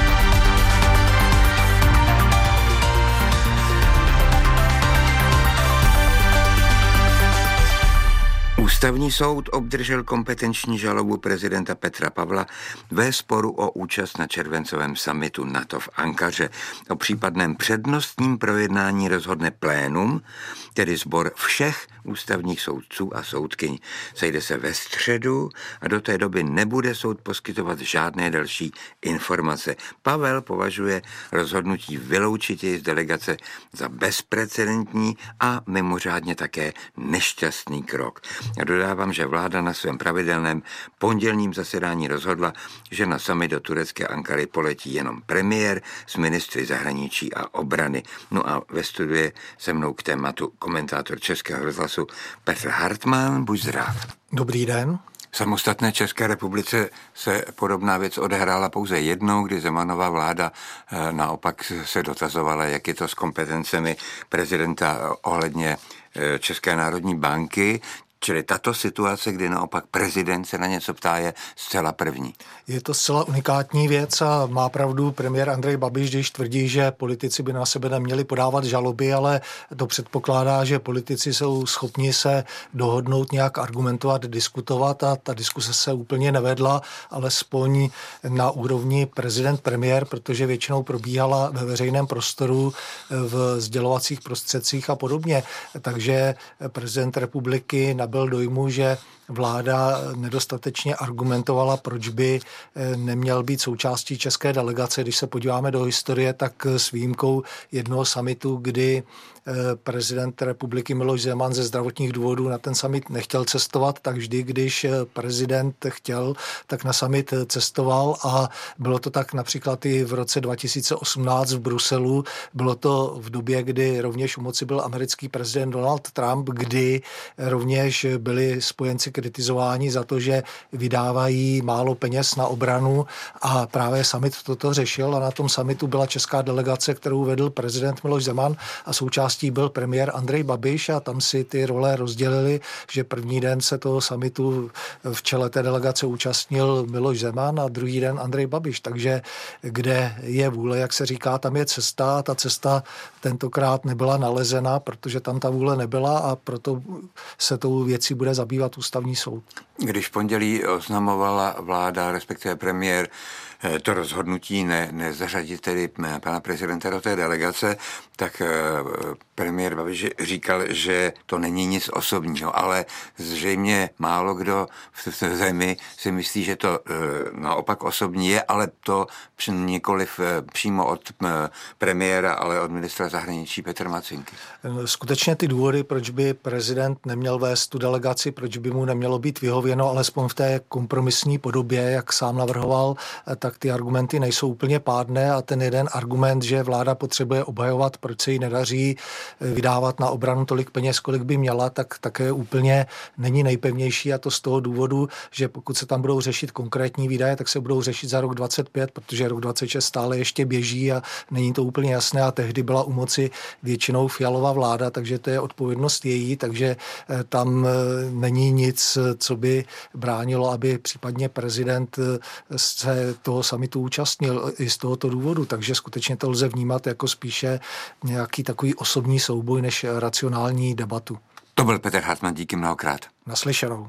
Ústavní soud obdržel kompetenční žalobu prezidenta Petra Pavla ve sporu o účast na červencovém summitu NATO v Ankaře. O případném přednostním projednání rozhodne plénum, tedy sbor všech ústavních soudců a soudkyň. Sejde se ve středu a do té doby nebude soud poskytovat žádné další informace. Pavel považuje rozhodnutí vyloučit jej z delegace za bezprecedentní a mimořádně také nešťastný krok. A dodávám, že vláda na svém pravidelném pondělním zasedání rozhodla, že na summit do turecké Ankary poletí jenom premiér s ministry zahraničí a obrany. No a ve studiu je se mnou k tématu komentátor Českého rozhlasu Petr Hartmann. Buď zdrav. Dobrý den. V samostatné České republice se podobná věc odehrála pouze jednou, kdy Zemanova vláda naopak se dotazovala, jak je to s kompetencemi prezidenta ohledně České národní banky. Čili tato situace, kdy naopak prezident se na něco ptá, je zcela první. Je to zcela unikátní věc a má pravdu premiér Andrej Babiš, když tvrdí, že politici by na sebe neměli podávat žaloby, ale to předpokládá, že politici jsou schopni se dohodnout, nějak argumentovat, diskutovat a ta diskuse se úplně nevedla, alespoň na úrovni prezident-premiér, protože většinou probíhala ve veřejném prostoru, v sdělovacích prostředcích a podobně. Takže prezident republiky nabyl dojmu, že vláda nedostatečně argumentovala, proč by neměl být součástí české delegace. Když se podíváme do historie, tak s výjimkou jednoho summitu, kdy prezident republiky Miloš Zeman ze zdravotních důvodů na ten summit nechtěl cestovat, tak vždy, když prezident chtěl, tak na summit cestoval a bylo to tak například i v roce 2018 v Bruselu. Bylo to v době, kdy rovněž u moci byl americký prezident Donald Trump, kdy rovněž byli spojenci kritizováni za to, že vydávají málo peněz na obranu a právě summit toto řešil a na tom summitu byla česká delegace, kterou vedl prezident Miloš Zeman a součástí byl premiér Andrej Babiš a tam si ty role rozdělili, že první den se toho summitu v čele té delegace účastnil Miloš Zeman a druhý den Andrej Babiš, takže kde je vůle, jak se říká, tam je cesta, ta cesta tentokrát nebyla nalezena, protože tam ta vůle nebyla a proto se tou věcí bude zabývat ústavní soud. Když v pondělí oznamovala vláda, respektive premiér, to rozhodnutí nezařadit tedy pana prezidenta do té delegace, tak premiér Babiš říkal, že to není nic osobního, ale zřejmě málo kdo v té zemi si myslí, že to naopak osobní je, ale to nikoliv přímo od premiéra, ale od ministra zahraničí Petra Macinky. Skutečně ty důvody, proč by prezident neměl vést tu delegaci, proč by mu nemělo být vyhověno, alespoň v té kompromisní podobě, jak sám navrhoval, tak ty argumenty nejsou úplně pádné a ten jeden argument, že vláda potřebuje obhajovat, proč se jí nedaří vydávat na obranu tolik peněz, kolik by měla, tak také úplně není nejpevnější a to z toho důvodu, že pokud se tam budou řešit konkrétní výdaje, tak se budou řešit za rok 25, protože rok 26 stále ještě běží a není to úplně jasné a tehdy byla u moci většinou Fialova vláda, takže to je odpovědnost její, takže tam není nic, co by bránilo, aby případně prezident se toho summitu účastnil i z tohoto důvodu, takže skutečně to lze vnímat jako spíše nějaký takový osobní souboj než racionální debatu. To byl Petr Hartmann, díky mnohokrát. Naslyšenou.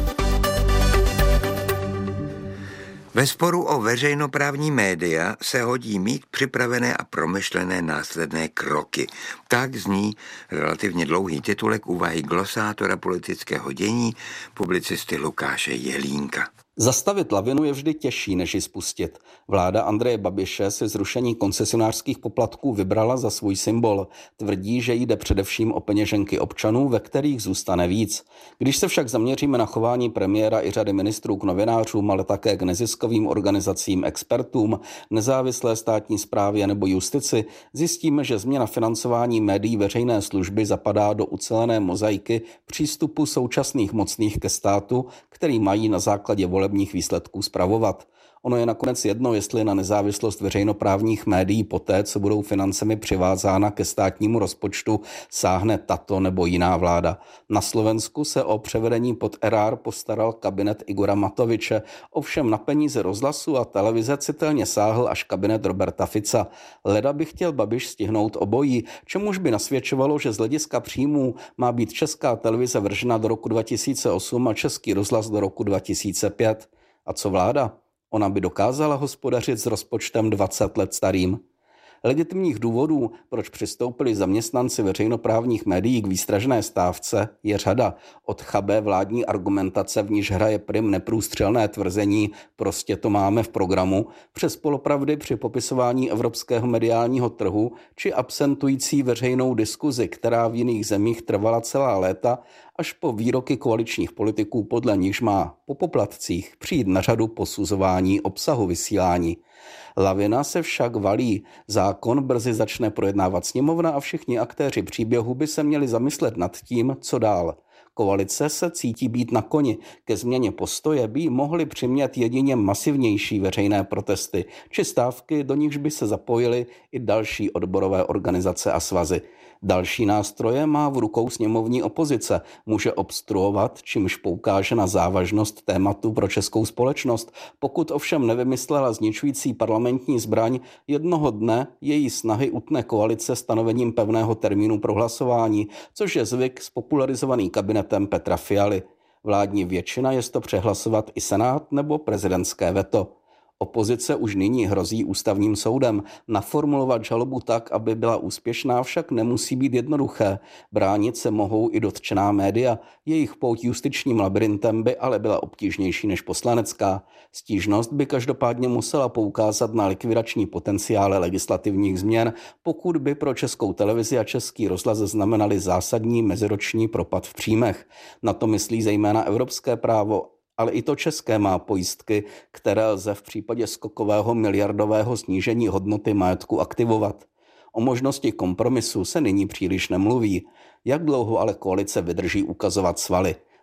Ve sporu o veřejnoprávní média se hodí mít připravené a promyšlené následné kroky. Tak zní relativně dlouhý titulek úvahy glosátora politického dění, publicisty Lukáše Jelínka. Zastavit lavinu je vždy těžší, než ji spustit. Vláda Andreje Babiše si zrušení koncesionářských poplatků vybrala za svůj symbol. Tvrdí, že jde především o peněženky občanů, ve kterých zůstane víc. Když se však zaměříme na chování premiéra i řady ministrů k novinářům, ale také k neziskovým organizacím, expertům, nezávislé státní správě nebo justici, zjistíme, že změna financování médií veřejné služby zapadá do ucelené mozaiky přístupu současných mocných ke státu, který mají na základě volebních výsledků spravovat. Ono je nakonec jedno, jestli na nezávislost veřejnoprávních médií poté, co budou financemi přivázána ke státnímu rozpočtu, sáhne tato nebo jiná vláda. Na Slovensku se o převedení pod erár postaral kabinet Igora Matoviče, ovšem na peníze rozhlasu a televize citelně sáhl až kabinet Roberta Fica. Leda by chtěl Babiš stihnout obojí, čemuž by nasvědčovalo, že z hlediska příjmů má být Česká televize vržena do roku 2008 a Český rozhlas do roku 2005. A co vláda? Ona by dokázala hospodařit s rozpočtem 20 let starým. Legitimních důvodů, proč přistoupili zaměstnanci veřejnoprávních médií k výstražné stávce, je řada. Od chabé vládní argumentace, v níž hraje prim neprůstřelné tvrzení prostě to máme v programu, přes polopravdy při popisování evropského mediálního trhu či absentující veřejnou diskuzi, která v jiných zemích trvala celá léta, až po výroky koaličních politiků, podle nichž má po poplatcích přijít na řadu posuzování obsahu vysílání. Lavina se však valí. Zákon brzy začne projednávat sněmovna a všichni aktéři příběhu by se měli zamyslet nad tím, co dál. Koalice se cítí být na koni. Ke změně postoje by mohly přimět jedině masivnější veřejné protesty či stávky, do nichž by se zapojily i další odborové organizace a svazy. Další nástroje má v rukou sněmovní opozice. Může obstruovat, čímž poukáže na závažnost tématu pro českou společnost. Pokud ovšem nevymyslela zničující parlamentní zbraň, jednoho dne její snahy utne koalice stanovením pevného termínu pro hlasování, což je zvyk spopularizovaný kabinetem Petra Fialy. Vládní většina je to přehlasovat i senát nebo prezidentské veto. Opozice už nyní hrozí ústavním soudem. Naformulovat žalobu tak, aby byla úspěšná, však nemusí být jednoduché. Bránit se mohou i dotčená média. Jejich pouť justičním labirintem by ale byla obtížnější než poslanecká. Stížnost by každopádně musela poukázat na likvidační potenciály legislativních změn, pokud by pro Českou televizi a Český rozhlas znamenaly zásadní meziroční propad v příjmech. Na to myslí zejména evropské právo, ale i to české má pojistky, které lze v případě skokového miliardového snížení hodnoty majetku aktivovat. O možnosti kompromisu se nyní příliš nemluví. Jak dlouho ale koalice vydrží ukazovat svaly?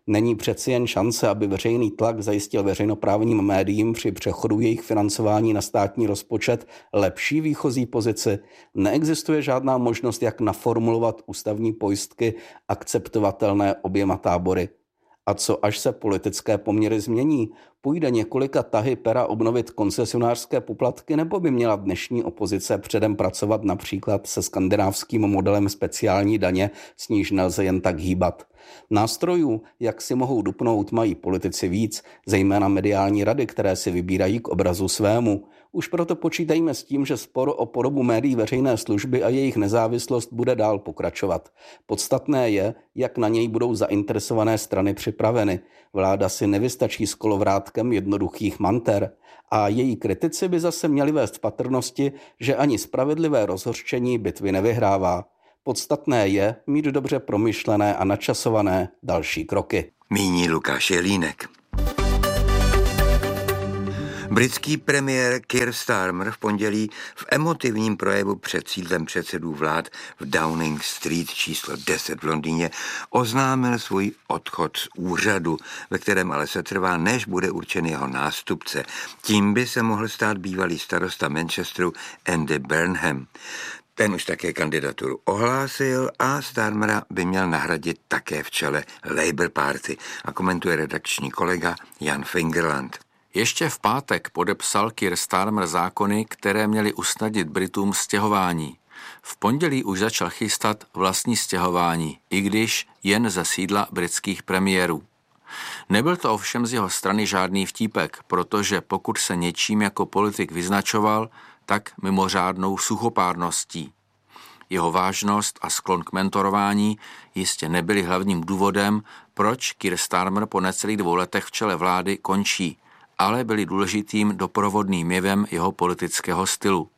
Není přeci jen šance, aby veřejný tlak zajistil veřejnoprávním médiím při přechodu jejich financování na státní rozpočet lepší výchozí pozici? Neexistuje žádná možnost, jak naformulovat ústavní pojistky akceptovatelné oběma tábory. A co až se politické poměry změní? Půjde několika tahy pera obnovit koncesionářské poplatky, nebo by měla dnešní opozice předem pracovat například se skandinávským modelem speciální daně, s níž nelze jen tak hýbat? Nástrojů, jak si mohou dupnout, mají politici víc, zejména mediální rady, které si vybírají k obrazu svému. Už proto počítejme s tím, že spor o podobu médií veřejné služby a jejich nezávislost bude dál pokračovat. Podstatné je, jak na něj budou zainteresované strany připraveny. Vláda si nevystačí s kolovrátkem jednoduchých manter a její kritici by zase měli vést v patrnosti, že ani spravedlivé rozhořčení bitvy nevyhrává. Podstatné je mít dobře promyšlené a načasované další kroky. Míní Lukáš Jelínek. Britský premiér Keir Starmer v pondělí v emotivním projevu před sídlem předsedů vlád v Downing Street číslo 10 v Londýně oznámil svůj odchod z úřadu, ve kterém ale se trvá, než bude určen jeho nástupce. Tím by se mohl stát bývalý starosta Manchesteru Andy Burnham. Ten už také kandidaturu ohlásil a Starmera by měl nahradit také v čele Labour Party, a komentuje redakční kolega Jan Fingerland. Ještě v pátek podepsal Keir Starmer zákony, které měly usnadnit Britům stěhování. V pondělí už začal chystat vlastní stěhování, i když jen ze sídla britských premiérů. Nebyl to ovšem z jeho strany žádný vtípek, protože pokud se něčím jako politik vyznačoval, tak mimořádnou suchopárností. Jeho vážnost a sklon k mentorování jistě nebyly hlavním důvodem, proč Keir Starmer po necelých 2 letech v čele vlády končí, ale byli důležitým doprovodným jevem jeho politického stylu.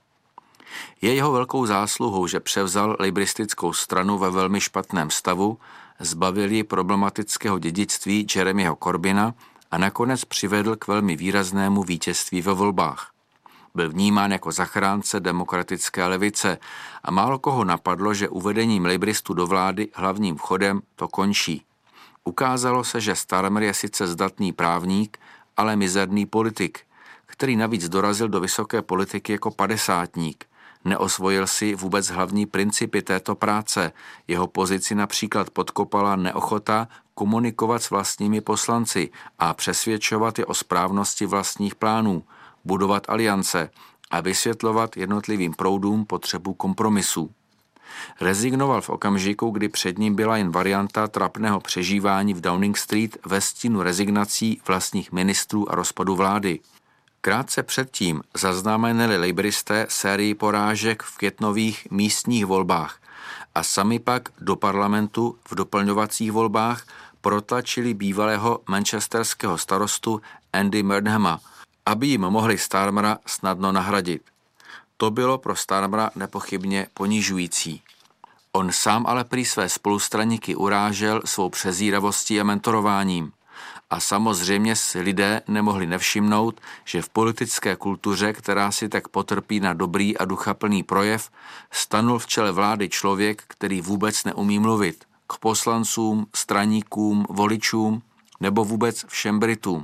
Je jeho velkou zásluhou, že převzal labouristickou stranu ve velmi špatném stavu, zbavil ji problematického dědictví Jeremyho Corbyna a nakonec přivedl k velmi výraznému vítězství ve volbách. Byl vnímán jako zachránce demokratické levice a málo koho napadlo, že uvedením labouristů do vlády hlavním vchodem to končí. Ukázalo se, že Starmer je sice zdatný právník, ale mizerný politik, který navíc dorazil do vysoké politiky jako padesátník. Neosvojil si vůbec hlavní principy této práce. Jeho pozici například podkopala neochota komunikovat s vlastními poslanci a přesvědčovat je o správnosti vlastních plánů, budovat aliance a vysvětlovat jednotlivým proudům potřebu kompromisů. Rezignoval v okamžiku, kdy před ním byla jen varianta trapného přežívání v Downing Street ve stínu rezignací vlastních ministrů a rozpadu vlády. Krátce předtím zaznamenali labouristé sérii porážek v květnových místních volbách a sami pak do parlamentu v doplňovacích volbách protlačili bývalého manchesterského starostu Andy Burnhama, aby jim mohli Starmera snadno nahradit. To bylo pro Starmera nepochybně ponižující. On sám ale prý své spolustraníky urážel svou přezíravostí a mentorováním. A samozřejmě si lidé nemohli nevšimnout, že v politické kultuře, která si tak potrpí na dobrý a duchaplný projev, stanul v čele vlády člověk, který vůbec neumí mluvit k poslancům, straníkům, voličům nebo vůbec všem Britům.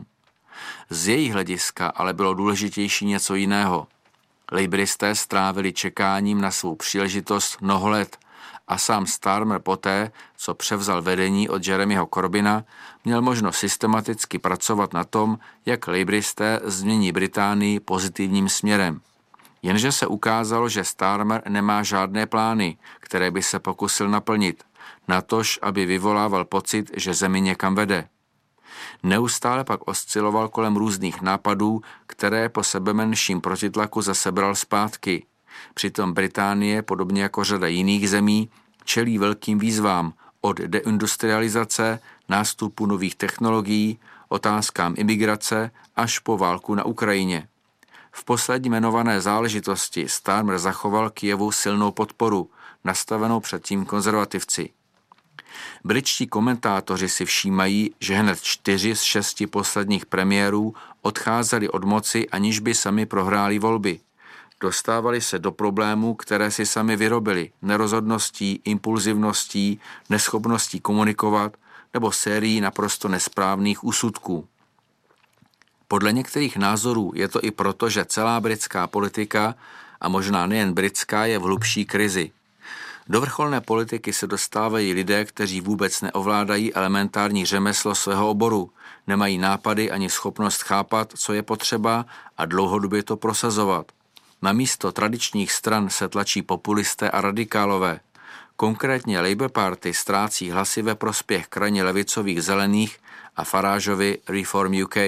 Z jejich hlediska ale bylo důležitější něco jiného. Labouristé strávili čekáním na svou příležitost mnoho let a sám Starmer poté, co převzal vedení od Jeremyho Corbyna, měl možnost systematicky pracovat na tom, jak labouristé změní Británii pozitivním směrem. Jenže se ukázalo, že Starmer nemá žádné plány, které by se pokusil naplnit, natož aby vyvolával pocit, že zemi někam vede. Neustále pak osciloval kolem různých nápadů, které po sebemenším protitlaku zase bral zpátky. Přitom Británie, podobně jako řada jiných zemí, čelí velkým výzvám od deindustrializace, nástupu nových technologií, otázkám imigrace až po válku na Ukrajině. V poslední jmenované záležitosti Starmer zachoval Kyjevu silnou podporu, nastavenou předtím konzervativci. Britští komentátoři si všímají, že hned 4 z 6 posledních premiérů odcházeli od moci, aniž by sami prohráli volby. Dostávali se do problémů, které si sami vyrobili, nerozhodností, impulzivností, neschopností komunikovat nebo sérií naprosto nesprávných úsudků. Podle některých názorů je to i proto, že celá britská politika, a možná nejen britská, je v hlubší krizi. Do vrcholné politiky se dostávají lidé, kteří vůbec neovládají elementární řemeslo svého oboru, nemají nápady ani schopnost chápat, co je potřeba a dlouhodobě to prosazovat. Na místo tradičních stran se tlačí populisté a radikálové. Konkrétně Labour Party ztrácí hlasy ve prospěch krajně levicových zelených a Farageovy Reform UK.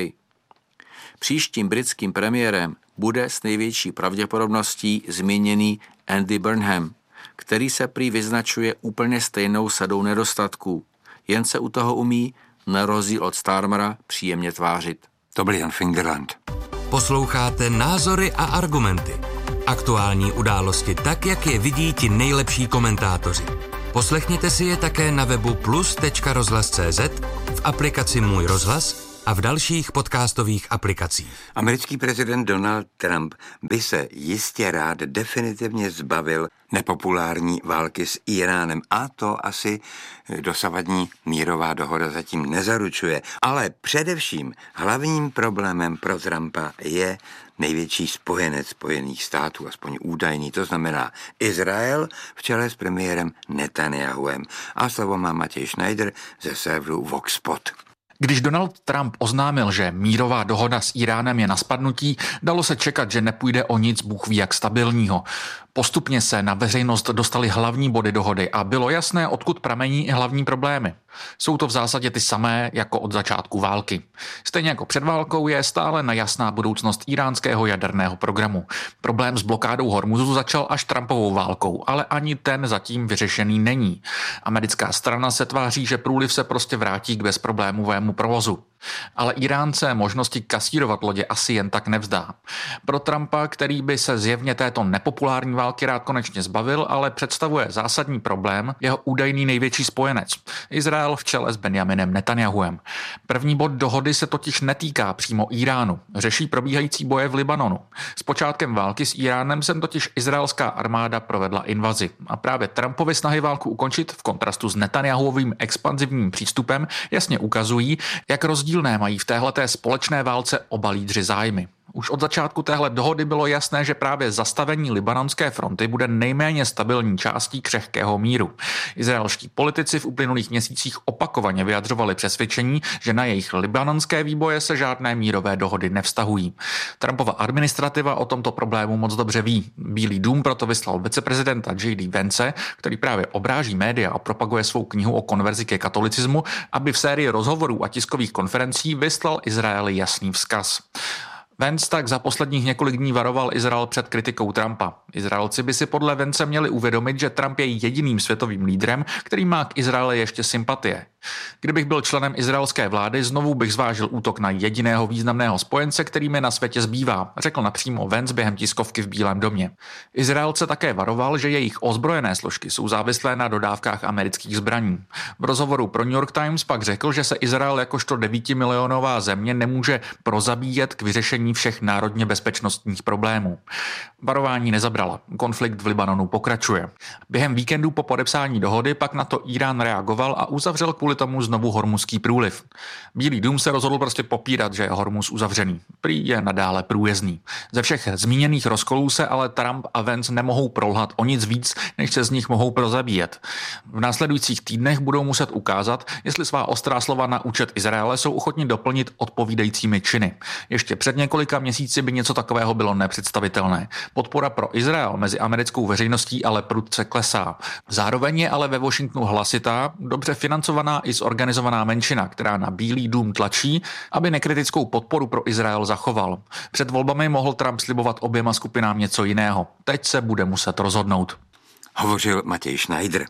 Příštím britským premiérem bude s největší pravděpodobností zmíněný Andy Burnham, který se prý vyznačuje úplně stejnou sadou nedostatků. Jen se u toho umí, na rozdíl od Starmera, příjemně tvářit. To byl Jan Fingerland. Posloucháte Názory a argumenty. Aktuální události tak, jak je vidí ti nejlepší komentátoři. Poslechněte si je také na webu plus.rozhlas.cz, v aplikaci Můj rozhlas a v dalších podcastových aplikacích. Americký prezident Donald Trump by se jistě rád definitivně zbavil nepopulární války s Iránem a to asi dosavadní mírová dohoda zatím nezaručuje. Ale především hlavním problémem pro Trumpa je největší spojenec Spojených států, aspoň údajný, to znamená Izrael v čele s premiérem Netanyahuem. A slovo má Matěj Schneider ze serveru Voxpot. Když Donald Trump oznámil, že mírová dohoda s Iránem je na spadnutí, dalo se čekat, že nepůjde o nic bůh ví jak stabilního. Postupně se na veřejnost dostaly hlavní body dohody a bylo jasné, odkud pramení i hlavní problémy. Jsou to v zásadě ty samé jako od začátku války. Stejně jako před válkou je stále nejasná budoucnost iránského jaderného programu. Problém s blokádou Hormuzu začal až Trumpovou válkou, ale ani ten zatím vyřešený není. Americká strana se tváří, že průliv se prostě vrátí k bezproblémovému provozu. Ale Iránce možnosti kasírovat lodě asi jen tak nevzdá. Pro Trumpa, který by se zjevně této nepopulární války rád konečně zbavil, ale představuje zásadní problém jeho údajný největší spojenec. Izrael v čele s Benjaminem Netanyahuem. První bod dohody se totiž netýká přímo Iránu. Řeší probíhající boje v Libanonu. S počátkem války s Iránem sem totiž izraelská armáda provedla invazi. A právě Trumpovy snahy válku ukončit v kontrastu s Netanyahuovým expanzivním přístupem jasně ukazují, jak rozdílné mají v téhleté společné válce oba lídři zájmy. Už od začátku téhle dohody bylo jasné, že právě zastavení libanonské fronty bude nejméně stabilní částí křehkého míru. Izraelští politici v uplynulých měsících opakovaně vyjadřovali přesvědčení, že na jejich libanonské výboje se žádné mírové dohody nevztahují. Trumpova administrativa o tomto problému moc dobře ví. Bílý dům proto vyslal viceprezidenta J.D. Vance, který právě obráží média a propaguje svou knihu o konverzi ke katolicismu, aby v sérii rozhovorů a tiskových konferencí vyslal Izraeli jasný vzkaz. Vance tak za posledních několik dní varoval Izrael před kritikou Trumpa. Izraelci by si podle Vance měli uvědomit, že Trump je jediným světovým lídrem, který má k Izraeli ještě sympatie. Kdybych byl členem izraelské vlády, znovu bych zvážil útok na jediného významného spojence, který mi na světě zbývá, řekl napřímo Vance během tiskovky v Bílém domě. Izraelce také varoval, že jejich ozbrojené složky jsou závislé na dodávkách amerických zbraní. V rozhovoru pro New York Times pak řekl, že se Izrael jakožto 9milionová země nemůže prozabíjet k vyřešení všech národně bezpečnostních problémů. Varování nezabrala. Konflikt v Libanonu pokračuje. Během víkendu po podepsání dohody pak na to Irán reagoval a uzavřel kvůli tomu znovu Hormuzský průliv. Bílý dům se rozhodl prostě popírat, že je Hormuz uzavřený. Prý je nadále průjezdný. Ze všech zmíněných rozkolů se ale Trump a Vance nemohou prolhat o nic víc, než se z nich mohou prozabíjet. V následujících týdnech budou muset ukázat, jestli svá ostrá slova na účet Izraele jsou ochotni doplnit odpovídajícími činy. Ještě před několika měsíci by něco takového bylo nepředstavitelné. Podpora pro Izrael mezi americkou veřejností ale prudce klesá. Zároveň je ale ve Washingtonu hlasitá, dobře financovaná i zorganizovaná menšina, která na Bílý dům tlačí, aby nekritickou podporu pro Izrael zachoval. Před volbami mohl Trump slibovat oběma skupinám něco jiného. Teď se bude muset rozhodnout. Hovořil Matěj Schneider.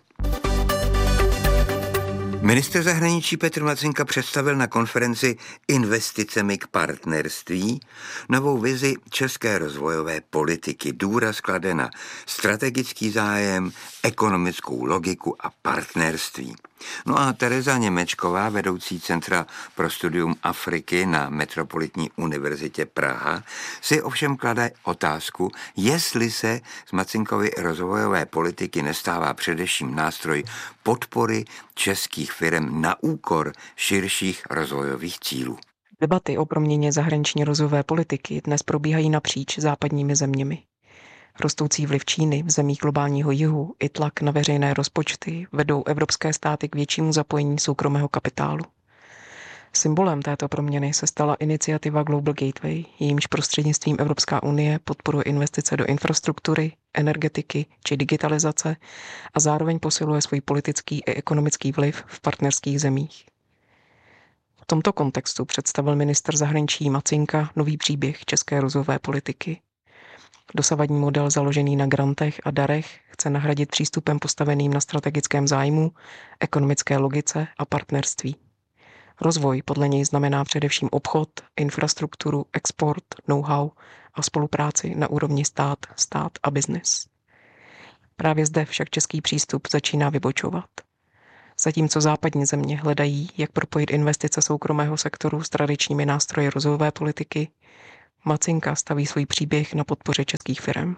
Ministr zahraničí Petr Matřinka představil na konferenci Investicemi k partnerství novou vizi české rozvojové politiky. Důraz klade na strategický zájem, ekonomickou logiku a partnerství. No a Tereza Němečková, vedoucí Centra pro studium Afriky na Metropolitní univerzitě Praha, si ovšem klade otázku, jestli se z Macinkovy rozvojové politiky nestává především nástroj podpory českých firem na úkor širších rozvojových cílů. Debaty o proměně zahraniční rozvojové politiky dnes probíhají napříč západními zeměmi. Rostoucí vliv Číny v zemích globálního jihu i tlak na veřejné rozpočty vedou evropské státy k většímu zapojení soukromého kapitálu. Symbolem této proměny se stala iniciativa Global Gateway, jejímž prostřednictvím Evropská unie podporuje investice do infrastruktury, energetiky či digitalizace a zároveň posiluje svůj politický i ekonomický vliv v partnerských zemích. V tomto kontextu představil ministr zahraničí Macinka nový příběh české rozvojové politiky. Dosavadní model založený na grantech a darech chce nahradit přístupem postaveným na strategickém zájmu, ekonomické logice a partnerství. Rozvoj podle něj znamená především obchod, infrastrukturu, export, know-how a spolupráci na úrovni stát a biznis. Právě zde však český přístup začíná vybočovat. Zatímco západní země hledají, jak propojit investice soukromého sektoru s tradičními nástroji rozvojové politiky, Macinka staví svůj příběh na podpoře českých firem.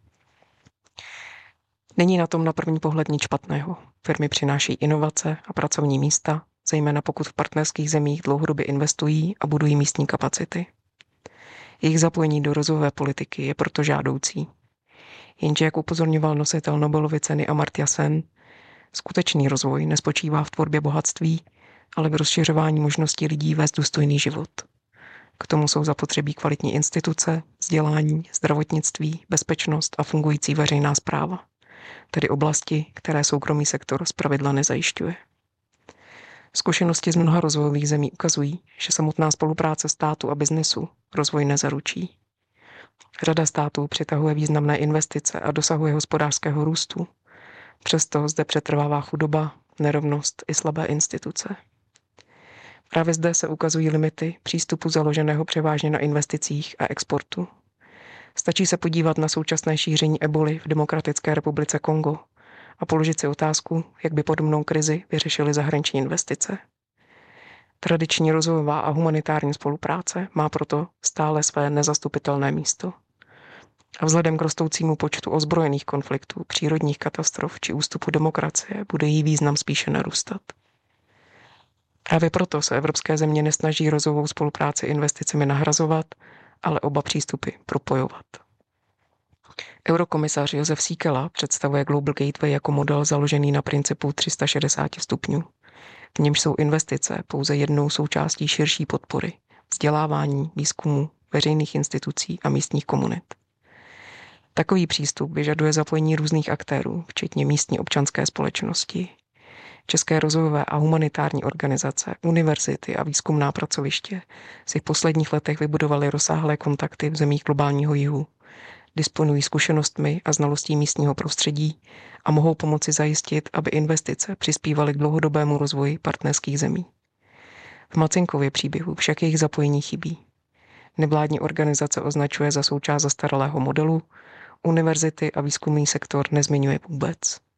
Není na tom na první pohled nic špatného. Firmy přináší inovace a pracovní místa, zejména pokud v partnerských zemích dlouhodobě investují a budují místní kapacity. Jejich zapojení do rozvojové politiky je proto žádoucí. Jenže, jak upozorňoval nositel Nobelovy ceny Amartya Sen, skutečný rozvoj nespočívá v tvorbě bohatství, ale v rozšiřování možností lidí vést důstojný život. K tomu jsou zapotřebí kvalitní instituce, vzdělání, zdravotnictví, bezpečnost a fungující veřejná správa, tedy oblasti, které soukromý sektor zpravidla nezajišťuje. Zkušenosti z mnoha rozvojových zemí ukazují, že samotná spolupráce státu a biznesu rozvoj nezaručí. Řada států přitahuje významné investice a dosahuje hospodářského růstu. Přesto zde přetrvává chudoba, nerovnost i slabé instituce. Právě zde se ukazují limity přístupu založeného převážně na investicích a exportu. Stačí se podívat na současné šíření eboli v Demokratické republice Kongo a položit si otázku, jak by podobnou krizi vyřešily zahraniční investice. Tradiční rozvojová a humanitární spolupráce má proto stále své nezastupitelné místo. A vzhledem k rostoucímu počtu ozbrojených konfliktů, přírodních katastrof či ústupu demokracie bude jí význam spíše narůstat. Právě proto se evropské země nesnaží rozvojovou spolupráci investicemi nahrazovat, ale oba přístupy propojovat. Eurokomisař Josef Síkela představuje Global Gateway jako model založený na principu 360 stupňů. V němž jsou investice pouze jednou součástí širší podpory, vzdělávání, výzkumu, veřejných institucí a místních komunit. Takový přístup vyžaduje zapojení různých aktérů, včetně místní občanské společnosti, české rozvojové a humanitární organizace, univerzity a výzkumná pracoviště si v posledních letech vybudovaly rozsáhlé kontakty v zemích globálního jihu, disponují zkušenostmi a znalostí místního prostředí a mohou pomoci zajistit, aby investice přispívaly k dlouhodobému rozvoji partnerských zemí. V Macinkově příběhu však jejich zapojení chybí. Nevládní organizace označuje za součást zastaralého modelu, univerzity a výzkumný sektor nezmiňuje vůbec.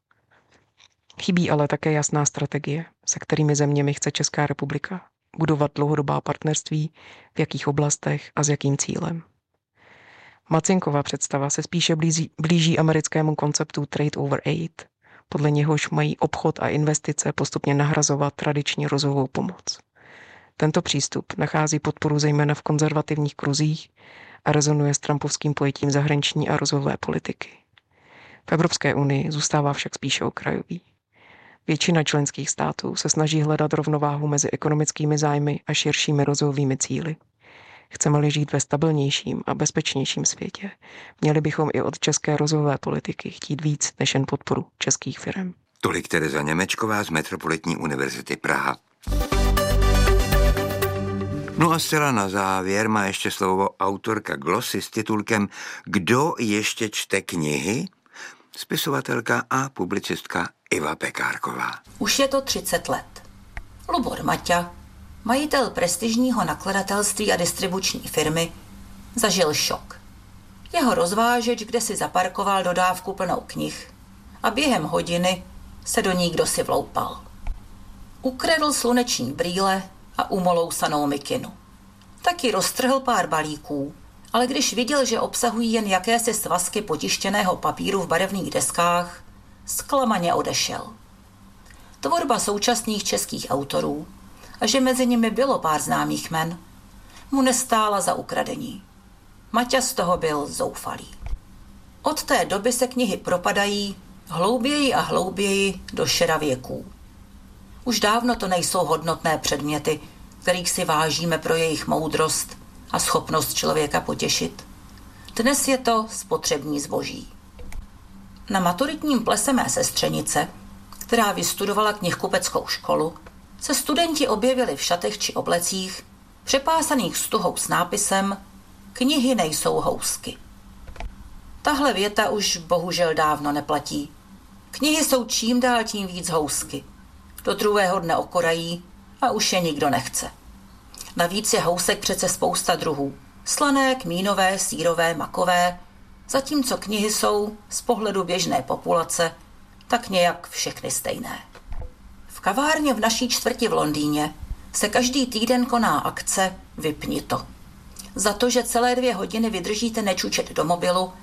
Chybí ale také jasná strategie, se kterými zeměmi chce Česká republika budovat dlouhodobá partnerství, v jakých oblastech a s jakým cílem. Macinkova představa se spíše blíží americkému konceptu trade over aid, podle něhož mají obchod a investice postupně nahrazovat tradiční rozvojovou pomoc. Tento přístup nachází podporu zejména v konzervativních kruzích a rezonuje s trumpovským pojetím zahraniční a rozvojové politiky. V Evropské unii zůstává však spíše okrajový. Většina členských států se snaží hledat rovnováhu mezi ekonomickými zájmy a širšími rozvojovými cíli. Chceme-li žít ve stabilnějším a bezpečnějším světě, měli bychom i od české rozvojové politiky chtít víc než jen podporu českých firem. Tolik Tereza Němečková z Metropolitní univerzity Praha. No a zcela na závěr má ještě slovo autorka glosy s titulkem Kdo ještě čte knihy? Spisovatelka a publicistka Iva Pekárková. Už je to 30 let. Lubor Maťa, majitel prestižního nakladatelství a distribuční firmy, zažil šok. Jeho rozvážeč kde si zaparkoval dodávku plnou knih a během hodiny se do ní kdosi vloupal. Ukradl sluneční brýle a umolousanou mikinu. Taky roztrhl pár balíků, ale když viděl, že obsahují jen jakési svazky potištěného papíru v barevných deskách, zklamaně odešel. Tvorba současných českých autorů, a že mezi nimi bylo pár známých jmen, mu nestála za ukradení. Maťa z toho byl zoufalý. Od té doby se knihy propadají hlouběji a hlouběji do šera věků. Už dávno to nejsou hodnotné předměty, kterých si vážíme pro jejich moudrost a schopnost člověka potěšit. Dnes je to spotřební zboží. Na maturitním plese mé sestřenice, která vystudovala knihkupeckou školu, se studenti objevili v šatech či oblecích, přepásaných stuhou s nápisem Knihy nejsou housky. Tahle věta už bohužel dávno neplatí. Knihy jsou čím dál tím víc housky. Do druhého dne okorají a už je nikdo nechce. Navíc je housek přece spousta druhů. Slané, kmínové, sýrové, makové, zatímco knihy jsou z pohledu běžné populace tak nějak všechny stejné. V kavárně v naší čtvrti v Londýně se každý týden koná akce Vypni to. Za to, že celé 2 hodiny vydržíte nečučet do mobilu